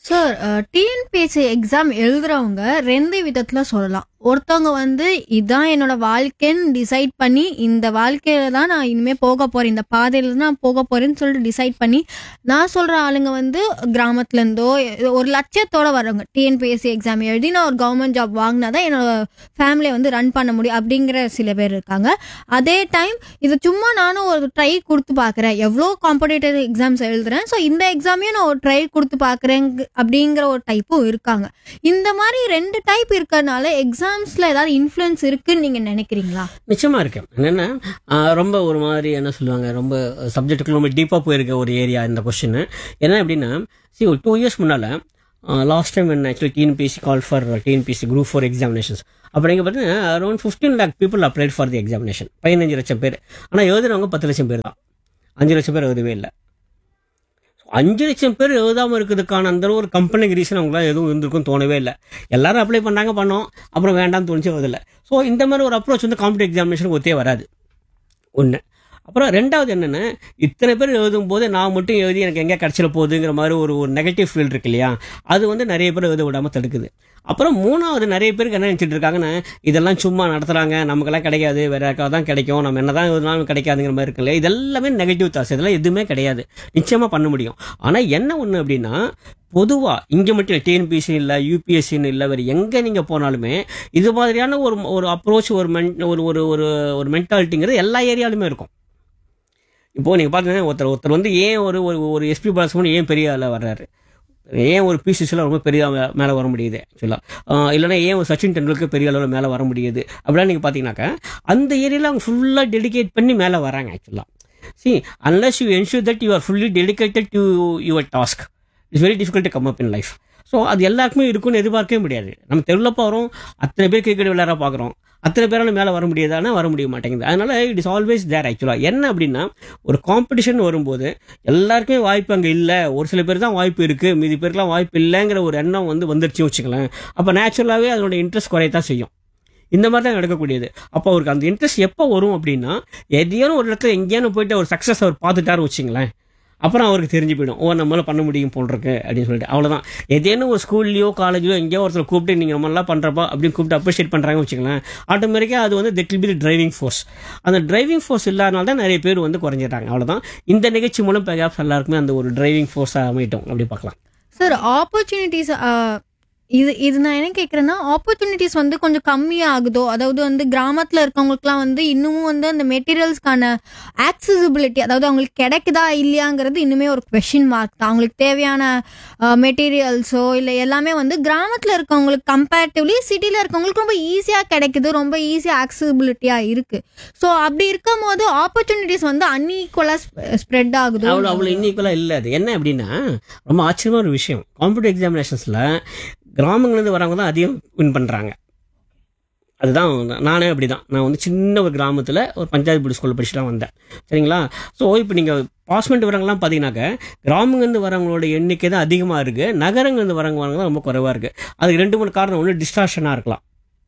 Sir TNPSC exam எழுதுறவங்க 2 விதத்துல சொல்லலாம். ஒருத்தவங்க வந்து இதான் என்னோட வாழ்க்கைன்னு டிசைட் பண்ணி இந்த வாழ்க்கையில தான் நான் இனிமே போக போறேன், இந்த பாதையில தான் நான் போக போறேன்னு சொல்லிட்டு டிசைட் பண்ணி, நான் சொல்ற ஆளுங்க வந்து கிராமத்துல இருந்தோ ஒரு லட்சியத்தோட வர்றவங்க, டிஎன்பிஎஸ்சி எக்ஸாம் எழுதி நான் ஒரு கவர்மெண்ட் ஜாப் வாங்கினாதான் என்னோட ஃபேமிலியை வந்து ரன் பண்ண முடியும் அப்படிங்கிற சில பேர் இருக்காங்க. அதே டைம் இது சும்மா நானும் ஒரு ட்ரை கொடுத்து பார்க்குறேன், எவ்வளோ காம்படிட்டிவ் எக்ஸாம்ஸ் எழுதுறேன், ஸோ இந்த எக்ஸாமையும் நான் ஒரு ட்ரை கொடுத்து பார்க்குறேன் அப்படிங்கிற ஒரு டைப்பும் இருக்காங்க. இந்த மாதிரி 2 டைப் இருக்கிறதுனால எக்ஸாம்ஸ்ல ஏதாவது இன்ஃப்ளூயன்ஸ் இருக்குன்னு நீங்க நினைக்கிறீங்களா? நிச்சயமா இருக்கு. என்னன்னா ரொம்ப ஒரு மாதிரி என்ன சொல்லுவாங்க, ரொம்ப சப்ஜெக்ட்டுக்கு ரொம்ப டீப்பாக போயிருக்க ஒரு ஏரியா இந்த கொஸ்டின். என்ன அப்படின்னா, ஒரு 2 years முன்னால லாஸ்ட் டைம் என்ன actually TNPSC call for TNPSC group 4 examinations. அப்படிங்க பார்த்தீங்கன்னா around 15 lakh people applied for the examination. 15 லட்சம் பேர். ஆனால் எழுதுறவங்க 10 லட்சம் பேர் தான். 5 லட்சம் பேர் எழுதவே இல்லை. 5 லட்சம் பேர் எழுதாமல் இருக்கிறதுக்கான அந்த ஒரு கம்பெனிக்கு ரீசன் அவங்களாம் எதுவும் இருந்திருக்கும் தோணவே இல்லை. எல்லாரும் அப்ளை பண்ணாங்க, பண்ணோம், அப்புறம் வேண்டாம்னு தோணுச்சு, வருதில்லை. ஸோ இந்த மாதிரி ஒரு அப்ரோச் வந்து காம்படிட்டிவ் எக்ஸாமினேஷனுக்கு ஒத்தே வராது. ஒன்று. அப்புறம் 2வது என்னென்னா, இத்தனை பேர் எழுதும் போது நான் மட்டும் எழுதி எனக்கு எங்கே கிடச்சிட போகுதுங்கிற மாதிரி ஒரு நெகட்டிவ் ஃபீல் இருக்கு இல்லையா, அது வந்து நிறைய பேர் எழுத விடாமல் தடுக்குது. அப்புறம் 3வது, நிறைய பேருக்கு என்ன நினச்சிட்டு இருக்காங்கன்னா, இதெல்லாம் சும்மா நடத்துகிறாங்க, நமக்கெல்லாம் கிடைக்காது, வேற யாருக்காவது தான் கிடைக்கும், நம்ம என்ன தான் எழுதினாலும் கிடைக்காதுங்கிற மாதிரி இருக்கு இல்லையா. இதெல்லாமே நெகட்டிவ் தாட்ஸ். இதெல்லாம் எதுவுமே கிடையாது, நிச்சயமாக பண்ண முடியும். ஆனால் என்ன ஒன்று அப்படின்னா, பொதுவாக இங்கே மட்டும் இல்லை, டிஎன்பிஎஸ்சி இல்லை, யூபிஎஸ்சின்னு இல்லை, வேறு எங்கே நீங்கள் போனாலுமே இது மாதிரியான ஒரு அப்ரோச், ஒரு மென்டாலிட்டிங்கிறது எல்லா ஏரியாலுமே இருக்கும். இப்போது நீங்கள் பார்த்தீங்கன்னா ஒருத்தர் வந்து ஏன் ஒரு எஸ்பி பாலசுப்ரமணியன் ஏன் பெரிய ஆளாக வர்றாரு, ஏன் ஒரு பிசிசியில் ரொம்ப பெரிய மேலே வர முடியுது ஆக்சுவலாக, இல்லைனா ஏன் ஒரு சச்சின் டெண்டுல்கர் பெரிய அளவில் மேலே வர முடியுது அப்படிலாம் நீங்கள் பார்த்தீங்கன்னாக்கா அந்த ஏரியாவில் அவங்க ஃபுல்லாக டெடிகேட் பண்ணி மேலே வராங்க ஆக்சுவலாக. See, unless you ensure that you are fully dedicated to your task, it's very difficult to come up in life. So அது எல்லாருக்குமே இருக்குன்னு எதிர்பார்க்கவே முடியாது. நம்ம தெருவில் போகிறோம், அத்தனை பேர் கிரிக்கெட் விளையாட பார்க்குறோம், அத்தனை பேரால மேலே வர முடியாதானா வர முடிய மாட்டேங்குது. அதனால இட் இஸ் ஆல்வேஸ் தேர் ஆக்சுவலாக. என்ன அப்படின்னா, ஒரு காம்படிஷன் வரும்போது எல்லாருக்குமே வாய்ப்பு அங்கே இல்லை, ஒரு சில பேர் தான் வாய்ப்பு இருக்குது, மீதி பேருக்குலாம் வாய்ப்பு இல்லைங்கிற ஒரு எண்ணம் வந்துருச்சு வச்சுக்கலாம். அப்போ நேச்சுரலாகவே அதோட இன்ட்ரெஸ்ட் குறையத்தான் செய்யும். இந்த மாதிரி தான் நடக்கக்கூடியது. அப்போ அவருக்கு அந்த இன்ட்ரெஸ்ட் எப்போ வரும் அப்படின்னா, எதையான ஒரு இடத்துல எங்கேயானு போயிட்டு ஒரு சக்ஸஸ் அவர் பார்த்துட்டாரு வச்சுங்களேன், அப்புறம் அவருக்கு தெரிஞ்சு போயிடும், நம்மளால பண்ண முடியும் போல் இருக்கு அப்படின்னு சொல்லிட்டு. அவ்வளோதான். ஏதேனும் ஒரு ஸ்கூல்லையோ காலேஜோ எங்கேயோ ஒருத்தர் கூப்பிட்டு நீங்கள் நம்மளாம் பண்ணுறப்பா அப்படின்னு கூப்பிட்டு அப்ரிஷியேட் பண்ணுறாங்க வச்சுக்கலாம், ஆட்டோமேட்டிக்காக அது வந்து that will be the driving force. அந்த டிரைவிங் ஃபோர்ஸ் இல்லாதனால தான் நிறைய பேர் வந்து குறைஞ்சிட்டாங்க. அவ்வளோதான். இந்த நிகழ்ச்சி மூலம் பெர்ஹாப்ஸ் எல்லாருக்குமே அந்த ஒரு டிரைவிங் ஃபோர்ஸாக அமையட்டும் அப்படி பார்க்கலாம். சார், ஆப்பர்ச்சுனிட்டிஸ் இது நான் என்ன கேட்குறேன்னா, ஆப்பர்ச்சுனிட்டிஸ் வந்து கொஞ்சம் கம்மியாகுதோ, அதாவது வந்து கிராமத்தில் இருக்கவங்களுக்குலாம் வந்து இன்னமும் வந்து அந்த மெட்டீரியல்ஸ்க்கான ஆக்சசிபிலிட்டி, அதாவது அவங்களுக்கு கிடைக்குதா இல்லையாங்கிறது இன்னுமே ஒரு கொஷின் மார்க் தான். அவங்களுக்கு தேவையான மெட்டீரியல்ஸோ இல்லை எல்லாமே வந்து கிராமத்தில் இருக்கவங்களுக்கு கம்பேரிட்டிவ்லி சிட்டியில் இருக்கவங்களுக்கு ரொம்ப ஈஸியாக கிடைக்குது, ரொம்ப ஈஸியாக ஆக்சசிபிலிட்டியாக இருக்குது. ஸோ அப்படி இருக்கும் போது ஆப்பர்ச்சுனிட்டிஸ் வந்து அன்ஈக்குவலாக ஸ்ப்ரெட் ஆகுது. அவ்வளோ இன்னீக்குவலாக இல்லை. அது என்ன அப்படின்னா, ரொம்ப ஆச்சரியமான ஒரு விஷயம், காம்படிட்டிவ் எக்ஸாமினேஷன்ஸில் கிராமங்கள்லேருந்து வரவங்க தான் அதிகம் வின் பண்ணுறாங்க. அதுதான் நானே அப்படி தான். நான் வந்து சின்ன ஒரு கிராமத்தில் ஒரு பஞ்சாயத்து போர்டு ஸ்கூலில் படிச்சுட்டு வந்தேன், சரிங்களா. ஸோ இப்போ நீங்கள் பாஸ் பண்ணிட்டு வரவங்களாம் பார்த்தீங்கன்னாக்க கிராமங்கள்லேருந்து வரவங்களோட எண்ணிக்கை தான் அதிகமாக இருக்குது, நகரங்கள்லேருந்து வரவங்க தான் ரொம்ப குறைவாக இருக்குது. அதுக்கு 2-3 காரணம். ஒன்று டிஸ்டார்ஷனாக இருக்கலாம்,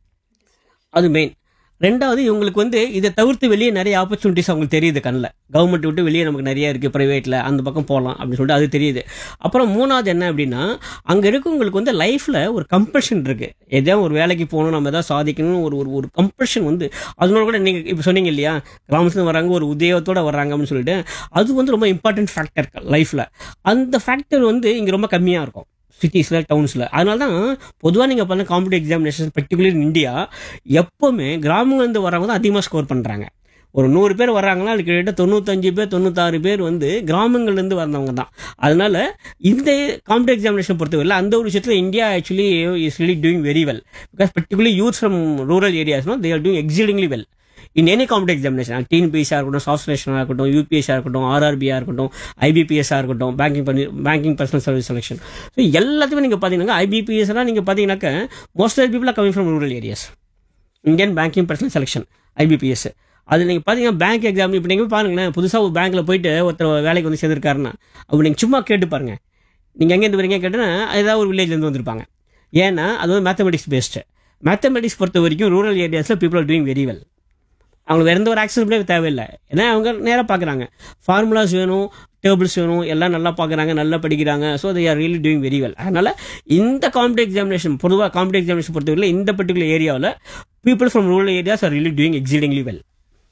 அது மெயின். 2வது, இவங்களுக்கு வந்து இதை தவிர்த்து வெளியே நிறைய ஆப்பர்ச்சுனிட்டிஸ் அவங்களுக்கு தெரியுது கண்ணில். கவர்மெண்ட் விட்டு வெளியே நமக்கு நிறைய இருக்குது, ப்ரைவேட்டில் அந்த பக்கம் போகலாம் அப்படின்னு சொல்லிட்டு அது தெரியுது. அப்புறம் 3வது என்ன அப்படின்னா, அங்கே இருக்கவங்களுக்கு வந்து லைஃப்பில் ஒரு கம்பல்ஷன் இருக்குது. எதாவது ஒரு வேலைக்கு போகணும், நம்ம எதாவது சாதிக்கணும், ஒரு கம்பல்ஷன் வந்து அதனோட கூட நீங்கள் இப்போ சொன்னீங்க இல்லையா, கிராமத்துலேருந்து வராங்க, ஒரு உதயத்தோடு வர்றாங்க அப்படின்னு சொல்லிட்டு, அது வந்து ரொம்ப இம்பார்ட்டன்ட் ஃபேக்டர் லைஃப்பில். அந்த ஃபேக்டர் வந்து இங்கே ரொம்ப கம்மியாக இருக்கும் சிட்டிஸில், டவுன்ஸில். அதனால தான் பொதுவாக நீங்கள் பண்ண competitive examination particular in India எப்போவுமே கிராமங்கள்லேருந்து வரவங்க தான் அதிகமாக ஸ்கோர் பண்ணுறாங்க. ஒரு 100 பேர் வர்றாங்கன்னா அது கிட்டத்தட்ட 95 பேர் 96 பேர் வந்து கிராமங்கள்லேருந்து வந்தவங்க தான். அதனால இந்த காம்படிட்டிவ் எக்ஸாமினேஷன் பொறுத்தவரை அந்த ஒரு விஷயத்தில் India actually is really doing very well. Because particularly youth from rural ஏரியாஸ்னா they are doing exceedingly well in any competitive examination. டிஎன்பிஎஸ்சியாக இருக்கட்டும், சாஃப்ட் செலெக்ஷனாக இருக்கட்டும், யூபிஎஸ்சியாக இருக்கட்டும், ஆர்ஆர்பியாக இருக்கட்டும், ஐபிபிஎஸ்ஸாக இருக்கட்டும், banking personal service selection. So எல்லாத்தையுமே நீங்கள் பார்த்தீங்கன்னா ஐபிபிஎஸ்லாம் நீங்கள் பார்த்தீங்கன்னாக்க most of people are coming from rural areas. Indian banking personal selection IBPS, அது நீங்கள் பார்த்தீங்கன்னா பேங்க் எக்ஸாம். இப்போ நீங்கள் பாருங்களேன், புதுசாக ஒரு பேங்க்கில் போயிட்டு ஒருத்தர் வேலைக்கு வந்து சேர்ந்துருக்காருன்னா அப்படி நீங்கள் சும்மா கேட்டு பாருங்கள், நீங்கள் எங்கேருந்து வரீங்க கேட்டேன்னா ஏதாவது ஒரு வில்லேஜ்லேருந்து வந்திருப்பாங்க. ஏன்னா அது வந்து மேத்தமெட்டிக்ஸ் பேஸ்டு. மேத்தமெட்டிக்ஸ் பொறுத்த வரைக்கும் rural ஏரியாஸில் people are doing very well. அவங்களுக்கு வேற எந்த ஒரு ஆக்சஸபிளே தேவையில்லை. ஏன்னா அவங்க நேராக பார்க்குறாங்க, ஃபார்முலாஸ் வேணும், டேபிள்ஸ் வேணும், எல்லாம் நல்லா பார்க்குறாங்க, நல்லா படிக்கிறாங்க. So they are really doing very well. அதனால் இந்த காம்படிட்டிவ் எக்ஸாமினேஷன், பொதுவாக காம்படிட்டிவ் எக்ஸாமினேஷன் பொறுத்தவரை இந்த பர்டிகுலர் ஏரியாவில் people from rural areas are really doing exceedingly well.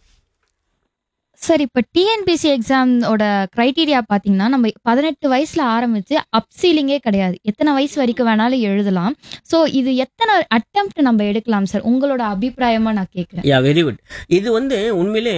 Sir, இப்போ டிஎன்பிசி எக்ஸாமோட க்ரைட்டீரியா பார்த்தீங்கன்னா, நம்ம 18 வயசுல ஆரம்பிச்சு அப்சீலிங்கே கிடையாது. எத்தனை வயசு வரைக்கும் வேணாலும் எழுதலாம். ஸோ இது எத்தனை அட்டெம்ப்ட் நம்ம எடுக்கலாம் சார், உங்களோட அபிப்பிராயமா நான் கேட்குறேன். யா, வெரி குட். இது வந்து உண்மையிலே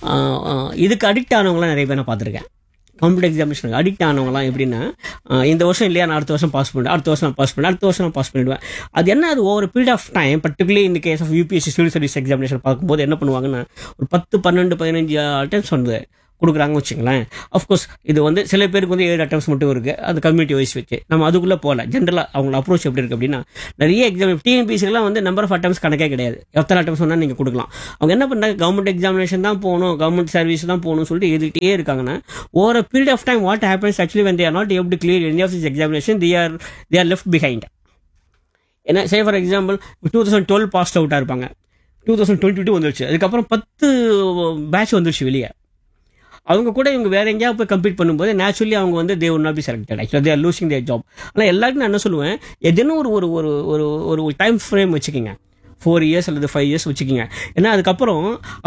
இதுக்கு அடிக்ட் ஆனவங்களாம் நிறைய பேர் நான் பார்த்துருக்கேன். காம்படிட்டிவ் எக்ஸாமினேஷன் அடிக்ட் ஆனவங்களாம் எப்படின்னா, இந்த வருஷம் இல்லையா, நான் அடுத்த வருஷம் பாஸ் பண்ணுவேன், அடுத்த வருஷம் நான் பாஸ் பண்ணுவேன், அடுத்த வருஷம் நான் பாஸ் பண்ணிடுவேன். அது என்ன, அது over period of time, particularly இந்த case of UPSC civil service examination பார்க்கும்போது என்ன பண்ணுவாங்கன்னா, ஒரு 10, 12, 15 அட்டெம்ப்ட்ஸ் வந்து கொடுக்குறாங்கன்னு வச்சுங்களேன். அஃப்கோர்ஸ் இது வந்து சில பேருக்கு வந்து 7 அட்டெம்ப்ட்ஸ் மட்டும் இருக்குது, அது கம்யூனிட்டி வைஸ் வச்சு நம்ம அதுக்குள்ளே போகல. ஜென்ரலாக அவங்களோட அப்ரோச் எப்படி இருக்குது அப்படின்னா, நிறைய எக்ஸாம் டிஎன்பிசிலாம் வந்து நம்பர் ஆஃப் அட்டெம்ப்ட்ஸ் கணக்கே கிடையாது, எத்தனை அட்டெம்ப்ட்ஸ் வேணால் நீங்கள் கொடுக்கலாம். அவங்க என்ன பண்ணுறாங்க, கவர்மெண்ட் எக்ஸாமினேஷன் தான் போகணும், கவர்மெண்ட் சர்வீஸ் தான் போகணும்னு சொல்லிட்டு எழுதிட்டே இருக்காங்கன்னா, over period of time what happens actually when they are not able to clear any of this examination, they are left behind. ஏன்னா சே ஃபார் எக்ஸாம்பிள் 2012 பாஸ்ட் அவுட்டாக இருப்பாங்க, 2022 வந்துருச்சு, அதுக்கப்புறம் 10 பேட்ச் வந்துருச்சு வெளியே. அவங்க கூட இவங்க வேற எங்கேயாவது போய் கம்ப்ளீட் பண்ணும்போது நேச்சுரலி அவங்க வந்து they would not be selected. Actually they are losing there job. ஆனால் எல்லாருக்கும் நான் என்ன சொல்லுவேன், எதுன்னு ஒரு ஒரு ஒரு ஒரு டைம் ஃப்ரேம் வச்சுக்கிங்க, 4 இயர்ஸ் அல்லது 5 இயர்ஸ் வச்சுக்கிங்க. ஏன்னா அதுக்கப்புறம்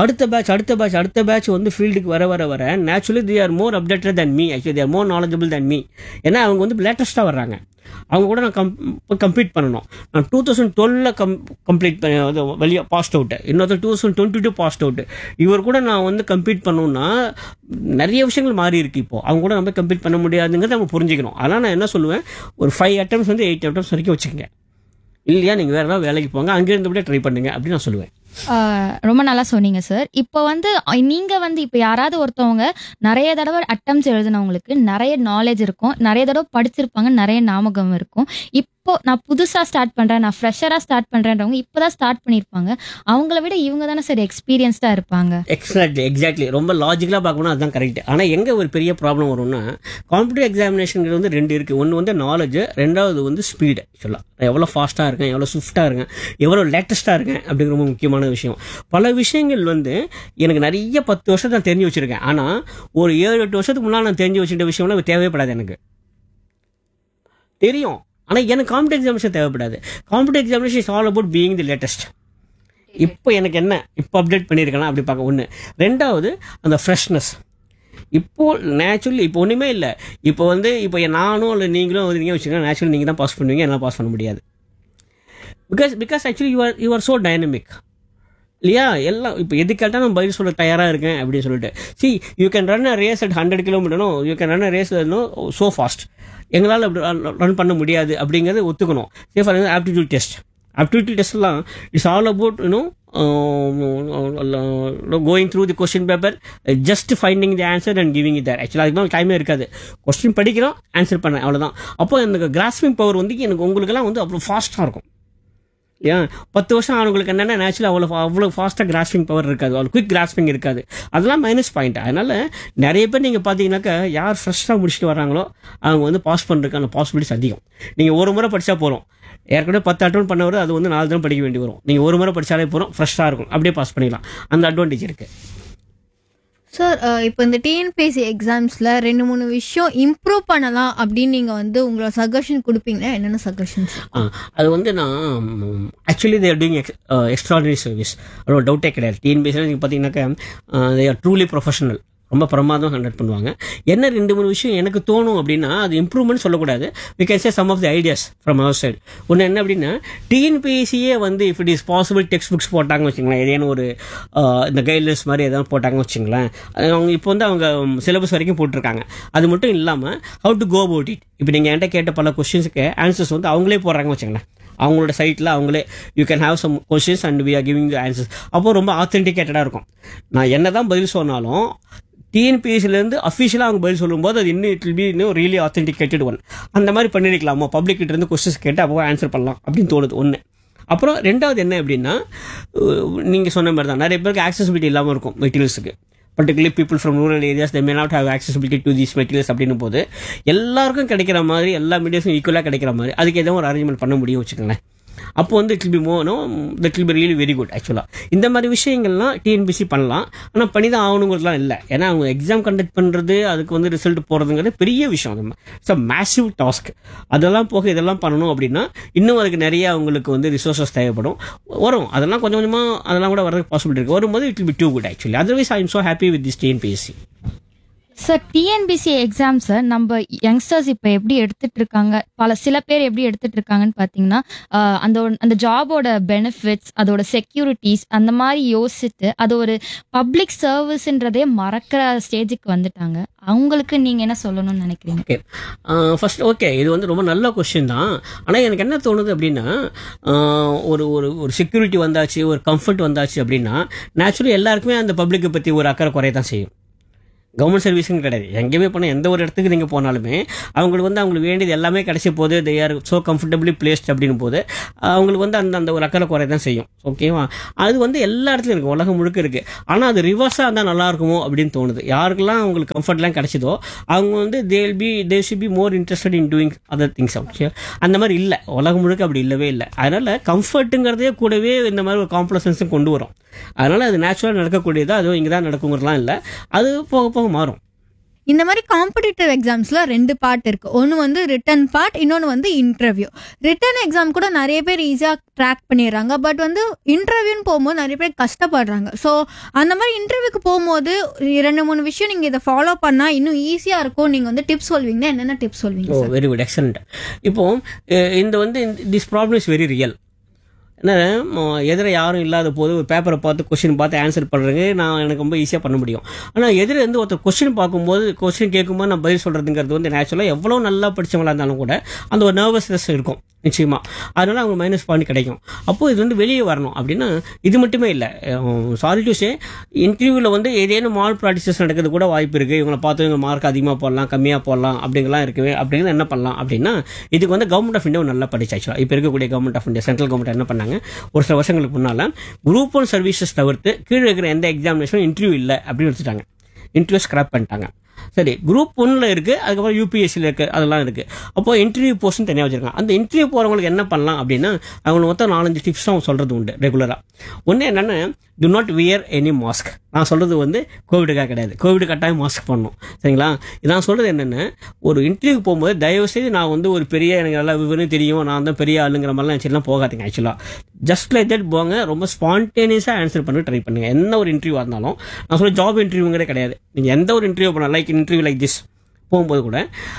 அடுத்த பேட்ச் வந்து ஃபீல்டுக்கு வர naturally they are more updated than me. Actually they are more knowledgeable than me. ஏன்னா அவங்க வந்து லேட்டஸ்ட்டாக வர்றாங்க, அவங்க கூட நான் கம்ப்ளீட் பண்ணணும். நான் 2012 கம்ப்ளீட் பண்ண வெளியே பாஸ்ட் அவுட்டு, இன்னொருத்தர் 2022 பாஸ்ட் அவுட்டு. இவர் கூட நான் வந்து கம்ப்ளீட் பண்ணணும்னா நிறைய விஷயங்கள் மாறி இருக்கு. இப்போ அவங்க கூட நம்ம கம்ப்ளீட் பண்ண முடியாதுங்கிறத நம்ம புரிஞ்சுக்கணும். அதனால் நான் என்ன சொல்லுவேன், ஒரு 5 அட்டெம்ப்ட்ஸ் வந்து 8 அட்டெம்ப்ட்ஸ் வரைக்கும் வச்சுக்கோங்க. இல்லையா நீங்கள் வேறு ஏதாவது வேலைக்கு போங்க, அங்கேருந்து ட்ரை பண்ணுங்க அப்படின்னு நான் சொல்லுவேன். ரொம்ப நல்லா சொன்னீங்க சார். இப்போ வந்து நீங்க வந்து இப்போ யாராவது ஒருத்தவங்க நிறைய தடவை அட்டெம்ப்ட்ஸ் எழுதினவங்களுக்கு நிறைய நாலேஜ் இருக்கும், நிறைய தடவை படிச்சிருப்பாங்க, நிறைய ஞாபகம் இருக்கும். இப்போ நான் புதுசா ஸ்டார்ட் பண்றேன், நான் ஃப்ரெஷரா ஸ்டார்ட் பண்றேன்றவங்க இப்போதான் ஸ்டார்ட் பண்ணியிருப்பாங்க. அவங்கள விட இவங்க தானே சார் எக்ஸ்பீரியன்ஸ்டா இருப்பாங்க. எக்ஸாக்ட்லி ரொம்ப லாஜிக்கலாக பார்க்கணும், அதுதான் கரெக்ட். ஆனால் எங்கே ஒரு பெரிய ப்ராப்ளம் வரும்னா, காம்படிட்டிவ் எக்ஸாமினேஷன் வந்து 2 இருக்குது. ஒன்று வந்து நாலேஜ், ரெண்டாவது வந்து ஸ்பீடு. சொல்லலாம் எவ்வளோ ஃபாஸ்ட்டாக இருக்கேன், எவ்வளோ ஸ்விஃப்டாக இருக்கேன், எவ்வளோ லேட்டஸ்ட்டாக இருக்கேன் அப்படிங்கிற ரொம்ப முக்கியமான விஷயம். பல விஷயங்கள் வந்து எனக்கு நிறைய 10 வருஷம் நான் தெரிஞ்சு வச்சுருக்கேன், ஆனால் ஒரு 7-8 வருஷத்துக்கு முன்னால் நான் தெரிஞ்சு வச்சுட்ட விஷயம்லாம் தேவைப்படாது, எனக்கு தெரியும். ஆனால் எனக்கு காம்படிட்டிவ் எக்ஸாமினேஷன் தேவைப்படாது. Competitive examination is all about being the latest. இப்போ எனக்கு என்ன இப்போ அப்டேட் பண்ணியிருக்கலாம் அப்படி பார்க்க ஒன்று. ரெண்டாவது அந்த ஃப்ரெஷ்னஸ். இப்போது நேச்சுரலி இப்போ ஒன்றுமே இல்லை. இப்போ வந்து இப்போ நானும் இல்லை நீங்களும் வந்து நீங்கள் வச்சுக்கோங்க, நேச்சுரலி நீங்கள் தான் பாஸ் பண்ணுவீங்க, என்னால் பாஸ் பண்ண முடியாது. Because actually you are so dynamic இல்லையா. எல்லாம் இப்போ எது கேட்டால் நான் பதில் சொல்ல தயாராக இருக்கேன் அப்படின்னு சொல்லிட்டு. You can run a race at 100 kilometre, you can run a race so fast. எங்களால் அப்படி ரன் பண்ண முடியாது அப்படிங்கிறத ஒத்துக்கணும். சே ஃபார் ஆப்டிடியூட் டெஸ்ட்லாம் it's all about going through the question paper, just finding the answer and giving it தேர். ஆக்சுவலாக அதுக்கு மேலே டைமே இருக்காது. கொஸ்டின் படிக்கிறோம், ஆன்சர் பண்ணேன், அவ்வளோதான். அப்போ எனக்கு கிராஸ்பிங் பவர் வந்து எனக்கு உங்களுக்கெல்லாம் வந்து அவ்வளோ ஃபாஸ்ட்டாக இருக்கும். ஏன் 10 வருஷம் ஆனவங்களுக்கு என்னென்னா நேச்சுரலாக அவ்வளோ ஃபாஸ்ட்டாக கிராஸ்பிங் பவர் இருக்காது, அவ்வளோ குயிக் கிராஸ்பிங் இருக்காது. அதெல்லாம் மைனஸ் பாயிண்ட். அதனால் நிறைய பேர் நீங்கள் பார்த்தீங்கன்னாக்கா யார் ஃப்ரெஷ்ஷாக முடிச்சுட்டு வராங்களோ அவங்க வந்து பாஸ் பண்ணுறதுக்கான பாசிபிலிட்டிஸ் அதிகம். நீங்கள் ஒரு முறை படித்தா போகிறோம், ஏற்கனவே 10 அட்டெம்ப்ட் பண்ண வரும், அது வந்து 4 தடவை படிக்க வேண்டி வரும். நீங்கள் ஒரு முறை படித்தாலே போகிறோம், ஃப்ரெஷ்ஷாக இருக்கும், அப்படியே பாஸ் பண்ணிடலாம். அந்த அட்வான்டேஜ் இருக்குது. சார், இப்போ இந்த டிஎன்பிஎஸ்சி எக்ஸாம்ஸில் 2-3 விஷயம் இம்ப்ரூவ் பண்ணலாம் அப்படின்னு நீங்கள் வந்து உங்களோட சஜஷன் கொடுப்பீங்கன்னா என்னென்ன சஜஷன்ஸ்? அது வந்து நான் actually they are doing extraordinary service, அதோட டவுட்டே கிடையாது. டிஎன்பிஎஸ்சியில் நீங்கள் பார்த்தீங்கன்னாக்கா தே ஆர் ட்ரூலி ப்ரொஃபஷனல், ரொம்ப பிரமாதம் கண்டக்ட் பண்ணுவாங்க. என்ன 2-3 விஷயம் எனக்கு தோணும் அப்படின்னா, அது இம்ப்ரூவ்மெண்ட் சொல்லக்கூடாது, we can say some of the ideas from our side. ஒன்று என்ன அப்படின்னா, டிஎன்பிஎஸ்சியே வந்து if it is possible text books போட்டாங்கன்னு வச்சுங்களேன், ஏதேனும் ஒரு இந்த கைட்லைன்ஸ் மாதிரி எதாவது போட்டாங்கன்னு வச்சுங்களேன், அவங்க இப்போ வந்து அவங்க சிலபஸ் வரைக்கும் போட்டிருக்காங்க. அது மட்டும் இல்லாமல் how to go about it. இப்போ நீங்கள் என்கிட்ட கேட்ட பல கொஸ்டின்ஸுக்கு ஆன்சர்ஸ் வந்து அவங்களே போடுறாங்கன்னு வச்சுங்களேன், அவங்களோட சைட்டில் அவங்களே you can have some questions and we are giving the answers. அப்போது ரொம்ப ஆத்தென்டிகேட்டடாக இருக்கும். நான் என்ன தான் பதில் சொன்னாலும் டிஎன்பிஎஸ்சிலேருந்து அஃபிஷியலாக அவங்க பதில் சொல்லும்போது அது இன்னும் இட் வில் பி இன்னும் ரியலி ஆத்தென்டிகேட்டட் ஒன். அந்த மாதிரி பண்ணிருக்கலாமோ, பப்ளிக் கிட்ட இருந்து கொஸ்டின்ஸ் கேட்டு அப்போ ஆன்சர் பண்ணலாம் அப்படின்னு தோணுது ஒன்று. அப்புறம் ரெண்டாவது என்ன அப்படின்னா, நீங்கள் சொன்ன மாதிரி தான் நிறைய பேருக்கு ஆக்சசிபிலிட்டி இல்லாமல் இருக்கும் மெட்டீரியல்ஸுக்கு. particularly people from rural areas, they may not have accessibility to these materials அப்படின்னும் போது எல்லாருக்கும் கிடைக்கிற மாதிரி எல்லா மீடியஸும் ஈக்குவலாக கிடைக்கிற மாதிரி அதுக்கு எதுவும் ஒரு அரேஞ்ச்மெண்ட் பண்ண முடியும் வச்சுக்கோங்களேன். அப்போ வந்து it will be more that will be really very good ஆக்சுவலாக. இந்த மாதிரி விஷயங்கள்லாம் டிஎன்பிசி பண்ணலாம், ஆனால் பண்ணி தான் ஆகணுங்கிறதுலாம் இல்லை. ஏன்னா அவங்க எக்ஸாம் கண்டக்ட் பண்ணுறது, அதுக்கு வந்து ரிசல்ட் போகிறதுங்கிறது பெரிய விஷயம். It's a massive task. அதெல்லாம் போக இதெல்லாம் பண்ணணும் அப்படின்னா இன்னும் அதுக்கு நிறைய அவங்களுக்கு வந்து ரிசோர்ஸஸ் தேவைப்படும். வரும் அதெல்லாம் கொஞ்சம் கொஞ்சமாக, அதெல்லாம் கூட வரதுக்கு பாசிபிலிட்டி இருக்குது. வரும்போது it will be two good actually. Otherwise I am so happy with this TNPSC. Sir, TNPSC எக்ஸாம்ஸை நம்ம யங்ஸ்டர்ஸ் இப்போ எப்படி எடுத்துட்டு இருக்காங்க, சில பேர் எப்படி எடுத்துட்டு இருக்காங்கன்னு பார்த்தீங்கன்னா, அந்த ஜாபோட பெனிஃபிட்ஸ், அதோட செக்யூரிட்டிஸ் அந்த மாதிரி யோசிச்சுட்டு அது ஒரு பப்ளிக் சர்வீஸ்ன்றதே மறக்கிற ஸ்டேஜுக்கு வந்துட்டாங்க. அவங்களுக்கு நீங்கள் என்ன சொல்லணும்னு நினைக்கிறீங்க? ஓகே, ஃபர்ஸ்ட் ஓகே, இது வந்து ரொம்ப நல்ல கொஸ்டின் தான். ஆனால் எனக்கு என்ன தோணுது அப்படின்னா, ஒரு ஒரு ஒரு செக்யூரிட்டி வந்தாச்சு, ஒரு கம்ஃபர்ட் வந்தாச்சு அப்படின்னா நேச்சுரலி எல்லாருக்குமே அந்த பப்ளிக்கை பற்றி ஒரு அக்கறை குறைய தான் செய்யும். கவர்மெண்ட் சர்வீஸுன்னு கிடையாது, எங்கேயுமே போனால் எந்த ஒரு இடத்துக்கு நீங்கள் போனாலுமே அவங்களுக்கு வந்து அவங்களுக்கு வேண்டியது எல்லாமே கிடைச்ச போது they are so comfortably placed அப்படின்னு போது அவங்களுக்கு வந்து அந்த ஒரு அக்கறை குறை தான் செய்யும். ஓகேவா? அது வந்து எல்லா இடத்துலையும் இருக்குது, உலகம் முழுக்க இருக்குது. ஆனால் அது ரிவர்ஸாக இருந்தால் நல்லா இருக்குமோ அப்படின்னு தோணுது. யாருக்கெல்லாம் அவங்களுக்கு கம்ஃபர்ட்லாம் கிடைச்சதோ அவங்க வந்து they should be more interested in doing other things. Okay, அந்த மாதிரி இல்லை, உலகம் முழுக்க அப்படி இல்லவே இல்லை. அதனால் கம்ஃபர்ட்டுங்கிறதே கூடவே இந்த மாதிரி ஒரு காம்ப்ளசன்ஸும் கொண்டு வரும். அதனால் அது நேச்சுரலாக நடக்கக்கூடியதா, அதுவும் இங்கே தான் நடக்குங்கிறதுலாம் இல்லை, அது போக போக மாறும். இந்த மாதிரி காம்படிட்டிவ் எக்ஸாம்ஸ்ல 2 பார்ட் இருக்கு. ஒன்று வந்து ரிட்டன் பார்ட், இன்னொன்று வந்து இன்டர்வியூ. ரிட்டன் எக்ஸாம் கூட நிறைய பேர் ஈஸியாக ட்ராக் பண்ணிடுறாங்க, பட் வந்து இன்டர்வியூன்னு போகும்போது நிறைய பேர் கஷ்டப்படுறாங்க. ஸோ அந்த மாதிரி இன்டர்வியூக்கு போகும்போது 2-3 விஷயம் நீங்கள் இதை ஃபாலோ பண்ணால் இன்னும் ஈஸியாக இருக்கும். நீங்கள் வந்து டிப்ஸ் சொல்வீங்கன்னா என்னென்ன டிப்ஸ் சொல்வீங்க? Very good, excellent. இப்போ இந்த வந்து this problem is very real. ஏன்னா எதிர யாரும் இல்லாத போது ஒரு பேப்பரை பார்த்து கொஸ்டின் பார்த்து ஆன்சர் பண்ணுறதுக்கு எனக்கு ரொம்ப ஈஸியாக பண்ண முடியும். ஆனால் எதிர வந்து ஒருத்தர் கொஸ்டின் பார்க்கும்போது, கொஸ்டின் கேட்கும்போது நான் பதில் சொல்கிறதுங்கிறது வந்து நேச்சுரலாக எவ்வளோ நல்லா படித்தவங்களாக இருந்தாலும் கூட அந்த ஒரு நர்வஸ்னஸ் இருக்கும் நிச்சயமாக. அதனால அவங்க மைனஸ் பாயிண்ட் கிடைக்கும். அப்போது இது வந்து வெளியே வரணும் அப்படின்னா இது மட்டுமே இல்லை. சாரி டு சே, இன்டர்வியூவில் வந்து ஏதேனும் மால் ப்ராக்டிசஸ் நடக்கிறது கூட வாய்ப்பு இருக்குது. இவங்களை பார்த்து இவங்க மார்க் அதிகமாக போடலாம், கம்மியாக போடலாம் அப்படிங்கலாம் இருக்குது. அப்படிங்கிறது என்ன பண்ணலாம் அப்படின்னா, இதுக்கு வந்து கவர்மெண்ட் ஆஃப் இந்தியா நல்லா படிச்சாச்சு. இப்போ இருக்கக்கூடிய government of India, central government என்ன பண்ணாங்க, ஒரு சில வருஷங்களுக்கு முன்னால் குரூப் 1 சர்வீசஸ் தவிர்த்து கீழே இருக்கிற எந்த எக்ஸாமினேஷனும் இன்டர்வியூ இல்லை அப்படின்னு வச்சுட்டாங்க. இன்டர்வியூ ஸ்கிராப் பண்ணிட்டாங்க. சரி, குரூப் 1ல இருக்குது, அதுக்கப்புறம் யூபிஎஸ்சியில் இருக்குது, அதெல்லாம் இருக்குது. அப்போ இன்டர்வியூ போஸ்ட்னு தனியாக வச்சுருக்காங்க. அந்த இன்டர்வியூ போகிறவங்களுக்கு என்ன பண்ணலாம் அப்படின்னா, அவங்களுக்கு மொத்தம் 4-5 டிப்ஸ் அவங்க சொல்கிறது உண்டு ரெகுலராக. ஒன்று என்னென்னா, to not wear any mask. நான் சொல்கிறது வந்து கோவிடுக்காக கிடையாது, கோவிடு கட்டாயம் மாஸ்க் பண்ணணும், சரிங்களா? நான் சொல்கிறது என்னென்னா, ஒரு இன்டர்வியூ போகும்போது தயவுசெய்து நான் வந்து ஒரு பெரிய, எனக்கு நல்லா விவரம் தெரியும், நான் தான் பெரிய ஆளுங்கிற மாதிரிலாம் நினச்சிலாம் போகாதீங்க. ஆக்சுவலாக ஜஸ்ட் லைக் தட் போங்க, ரொம்ப ஸ்பான்டேனியஸாக ஆன்சர் பண்ணி ட்ரை பண்ணுங்க. என்ன ஒரு இன்டர்வியூவாக இருந்தாலும், நான் சொல்ல ஜாப் இன்டர்வியூங்கிறே கிடையாது, நீங்கள் எந்த ஒரு இன்டர்வியூ பண்ணலாம், லைக் இன்டர்வியூ லைக் திஸ் போகும்போது கூட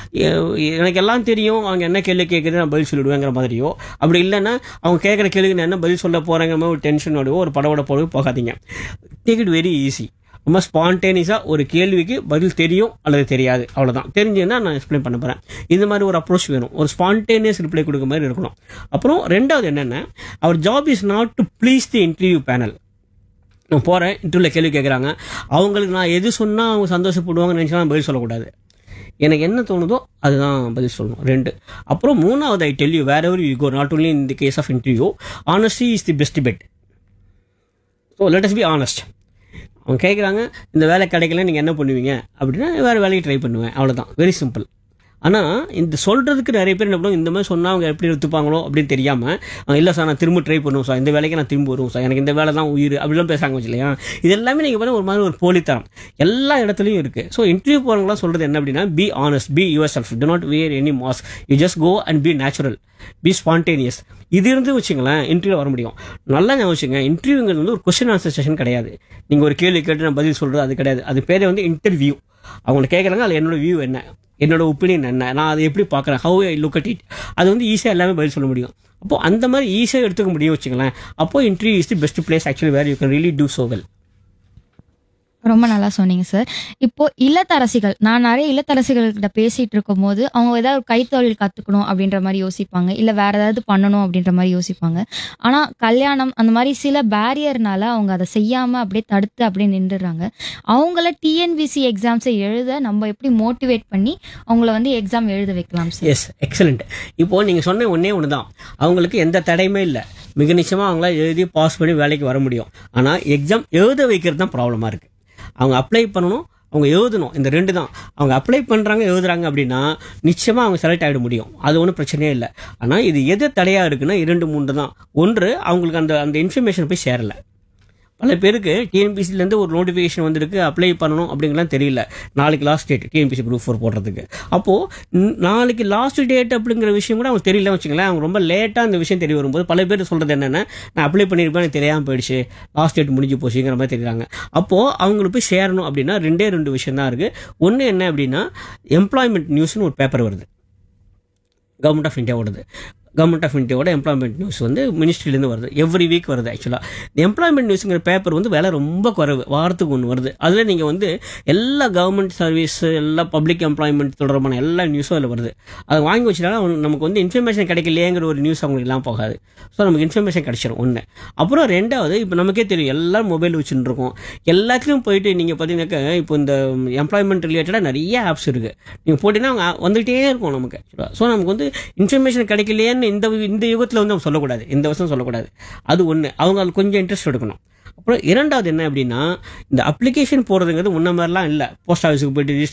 எனக்கு எல்லாம் தெரியும், அவங்க என்ன கேள்வி கேட்குறது நான் பதில் சொல்லிவிடுவேங்கிற மாதிரியோ, அப்படி இல்லைன்னா அவங்க கேட்குற கேள்விக்கு நான் என்ன பதில் சொல்ல போகிறேங்கிற மாதிரி ஒரு டென்ஷனோடவோ ஒரு படவோட போகாதீங்க. Take it very easy. ரொம்ப ஸ்பான்டேனியஸாக ஒரு கேள்விக்கு பதில் தெரியும் அல்லது தெரியாது, அவ்வளோதான். தெரிஞ்சுன்னா நான் எக்ஸ்பிளைன் பண்ண போகிறேன். இந்த மாதிரி ஒரு அப்ரோச் வேணும், ஒரு ஸ்பான்டேனியஸ் ரிப்ளை கொடுக்குற மாதிரி இருக்கணும். அப்புறம் ரெண்டாவது என்னென்னா, அவர் job is not to please the interview panel. நான் போகிறேன், இன்டர்வியூவில் கேள்வி கேட்குறாங்க, அவங்களுக்கு நான் எது சொன்னால் அவங்க சந்தோஷப்படுவாங்கன்னு நினச்சா பதில் சொல்லக்கூடாது. எனக்கு என்ன தோணுதோ அதுதான் பதில் சொல்லணும். 2. அப்புறம் 3வது, I tell you, where ever you go, not only in the case of interview, honesty is the best bed. So let us be honest. அவங்க கேட்குறாங்க, இந்த வேலை கிடைக்கல நீங்கள் என்ன பண்ணுவீங்க அப்படின்னா, வேறு வேலைக்கு ட்ரை பண்ணுவேன், அவ்வளோதான். Very simple. ஆனால் இந்த சொல்கிறதுக்கு நிறைய பேர் என்ன பண்ணுவோம், இந்த மாதிரி சொன்னால் அவங்க எப்படி எடுத்துப்பாங்களோ அப்படின்னு தெரியாமல், இல்லை சார் நான் திரும்ப ட்ரை பண்ணுவோம் சார், இந்த வேலைக்கு நான் திரும்ப வருவோம் சார், எனக்கு இந்த வேலை தான் உயிர் அப்படிலாம் பேசுகிறாங்க வச்சு இல்லையா? இது எல்லாமே நீங்கள் பார்த்தா ஒரு மாதிரி ஒரு போலித்தனம் எல்லா இடத்துலையும் இருக்குது. ஸோ இன்டர்வியூ போகிறவங்களாம் சொல்கிறது என்ன அப்படின்னா, be honest, be your self, to not wear any mask, you just go and B natural, B spontaneous. இது இருந்து வச்சுங்களேன் இன்டர்வியூ வர முடியும். நல்லா ஞாபகம் வச்சுங்க, இன்டர்வியூங்கிறது வந்து ஒரு கொஸ்டின் ஆன்சர் செஷன் கிடையாது. நீங்கள் ஒரு கேள்வி கேட்டு நான் பதில் சொல்கிறது அது கிடையாது. அது பேரே வந்து இன்டர்வியூ. அவங்க கேட்குறாங்க, அதில் என்னோட வியூ என்ன, என்னோட ஒப்பீனியன் என்ன, நான் அதை எப்படி பார்க்குறேன், how I look at it, அது வந்து ஈஸியாக எல்லாமே பதில் சொல்ல முடியும். அப்போது அந்த மாதிரி ஈஸியாக எடுத்துக்க முடியும் வச்சுங்களேன். அப்போது interview is the best place actually where you can really do so well. ரொம்ப நல்லா சொன்னீங்க சார். இப்போ இல்லத்தரசிகள், நான் நிறைய இல்லத்தரசிகள்கிட்ட பேசிட்டு இருக்கும் போது அவங்க ஏதாவது ஒரு கைத்தொழில் கற்றுக்கணும் அப்படின்ற மாதிரி யோசிப்பாங்க, இல்லை வேற ஏதாவது பண்ணணும் அப்படின்ற மாதிரி யோசிப்பாங்க. ஆனால் கல்யாணம் அந்த மாதிரி சில பேரியர்னால அவங்க அதை செய்யாமல் அப்படியே தடுத்து அப்படியே நின்றுடுறாங்க. அவங்கள டிஎன்பிசி எக்ஸாம்ஸை எழுத நம்ம எப்படி மோட்டிவேட் பண்ணி அவங்கள வந்து எக்ஸாம் எழுத வைக்கலாம் சார்? S, excellent. இப்போது நீங்கள் சொன்ன ஒன்று தான், அவங்களுக்கு எந்த தடையுமே இல்லை, மிக நிச்சயமாக அவங்களால எழுதி பாஸ் பண்ணி வேலைக்கு வர முடியும். ஆனால் எக்ஸாம் எழுத வைக்கிறது தான் ப்ராப்ளமாக இருக்குது. அவங்க அப்ளை பண்ணணும், அவங்க எழுதணும். இந்த 2 தான். அவங்க அப்ளை பண்ணுறாங்க எழுதுறாங்க அப்படின்னா நிச்சயமாக அவங்க செலக்ட் ஆகிட முடியும். அது ஒன்றும் பிரச்சனையே இல்லை. ஆனால் இது எது தடையாக இருக்குன்னா 2, 3 தான். ஒன்று, அவங்களுக்கு அந்த அந்த இன்ஃபர்மேஷன் போய் சேரலை. பல பேருக்கு டிஎன்பிசிலேருந்து ஒரு நோட்டிஃபிகேஷன் வந்திருக்கு, அப்ளை பண்ணணும் அப்படிங்கலாம் தெரியல. நாளைக்கு லாஸ்ட் டேட் டிஎன்பிசி குரூப் 4 போடுறதுக்கு. அப்போது நாளைக்கு லாஸ்ட் டேட் அப்படிங்கிற விஷயம் கூட அவங்க தெரியல வச்சுங்களேன். அவங்க ரொம்ப லேட்டாக அந்த விஷயம் தெரிய வரும்போது பல பேர் சொல்கிறது என்னென்னா, நான் அப்ளை பண்ணியிருப்பேன், எனக்கு தெரியாமல் போயிடுச்சு, லாஸ்ட் டேட் முடிஞ்சு போச்சுங்கிற மாதிரி தெரியுறாங்க. அப்போது அவங்களுக்கு போய் சேரணும் அப்படின்னா 2 விஷயம் தான் இருக்குது. ஒன்று என்ன அப்படின்னா, எம்ப்ளாய்மெண்ட் நியூஸ்னு ஒரு பேப்பர் வருது, கவர்மெண்ட் ஆஃப் இந்தியாவோடது. கவர்மெண்ட் ஆஃப் இந்தியாவோட எம்ப்ளாய்மெண்ட் நியூஸ் வந்து மினிஸ்ட்ரியிலேருந்து வருது. எவ்ரி வீக் வருது. ஆக்சுவலாக இந்த எம்ப்ளாய்மெண்ட் நியூஸுங்கிற பேப்பர் வந்து விலை ரொம்ப குறைவு, வாரத்துக்கு 1 வருது. அதில் நீங்கள் வந்து எல்லா கவர்மெண்ட் சர்வீஸ், எல்லா பப்ளிக் எம்ப்ளாய்மெண்ட் தொடர்பான எல்லா நியூஸும் அதில் வருது. அதை வாங்கி வச்சுட்டா நமக்கு வந்து இன்ஃபர்மேஷன் கிடைக்கலையேங்கிற ஒரு நியூஸ் அவங்களுக்கு எல்லாம் போகாது. ஸோ நமக்கு இன்ஃபர்மேஷன் கிடைச்சிடும். ஒன்று. அப்புறம் 2வது, இப்போ நமக்கே தெரியும் எல்லாம் மொபைல் வச்சுட்டு இருக்கோம். எல்லாத்துலையும் போயிட்டு நீங்கள் பார்த்தீங்கன்னாக்கா இப்போ இந்த எம்ப்ளாய்மெண்ட் ரிலேட்டடாக நிறைய ஆப்ஸ் இருக்குது. நீங்கள் போட்டிங்கன்னா அவங்க வந்துகிட்டே இருக்கும் நமக்கு. ஸோ நமக்கு வந்து இன்ஃபர்மேஷன் கிடைக்கலையேன்னு இந்த யுகத்தில் வந்து அவங்க சொல்லக்கூடாது, இந்த வருஷம் சொல்லக்கூடாது. அது ஒன்று. அவங்க அது கொஞ்சம் இன்ட்ரெஸ்ட் எடுக்கணும். அப்புறம் 2வது என்ன அப்படின்னா, இந்த அப்ளிகேஷன் போடுறதுங்கிறது முன்ன மாதிரிலாம் இல்லை. போஸ்ட் ஆஃபீஸுக்கு போயிட்டு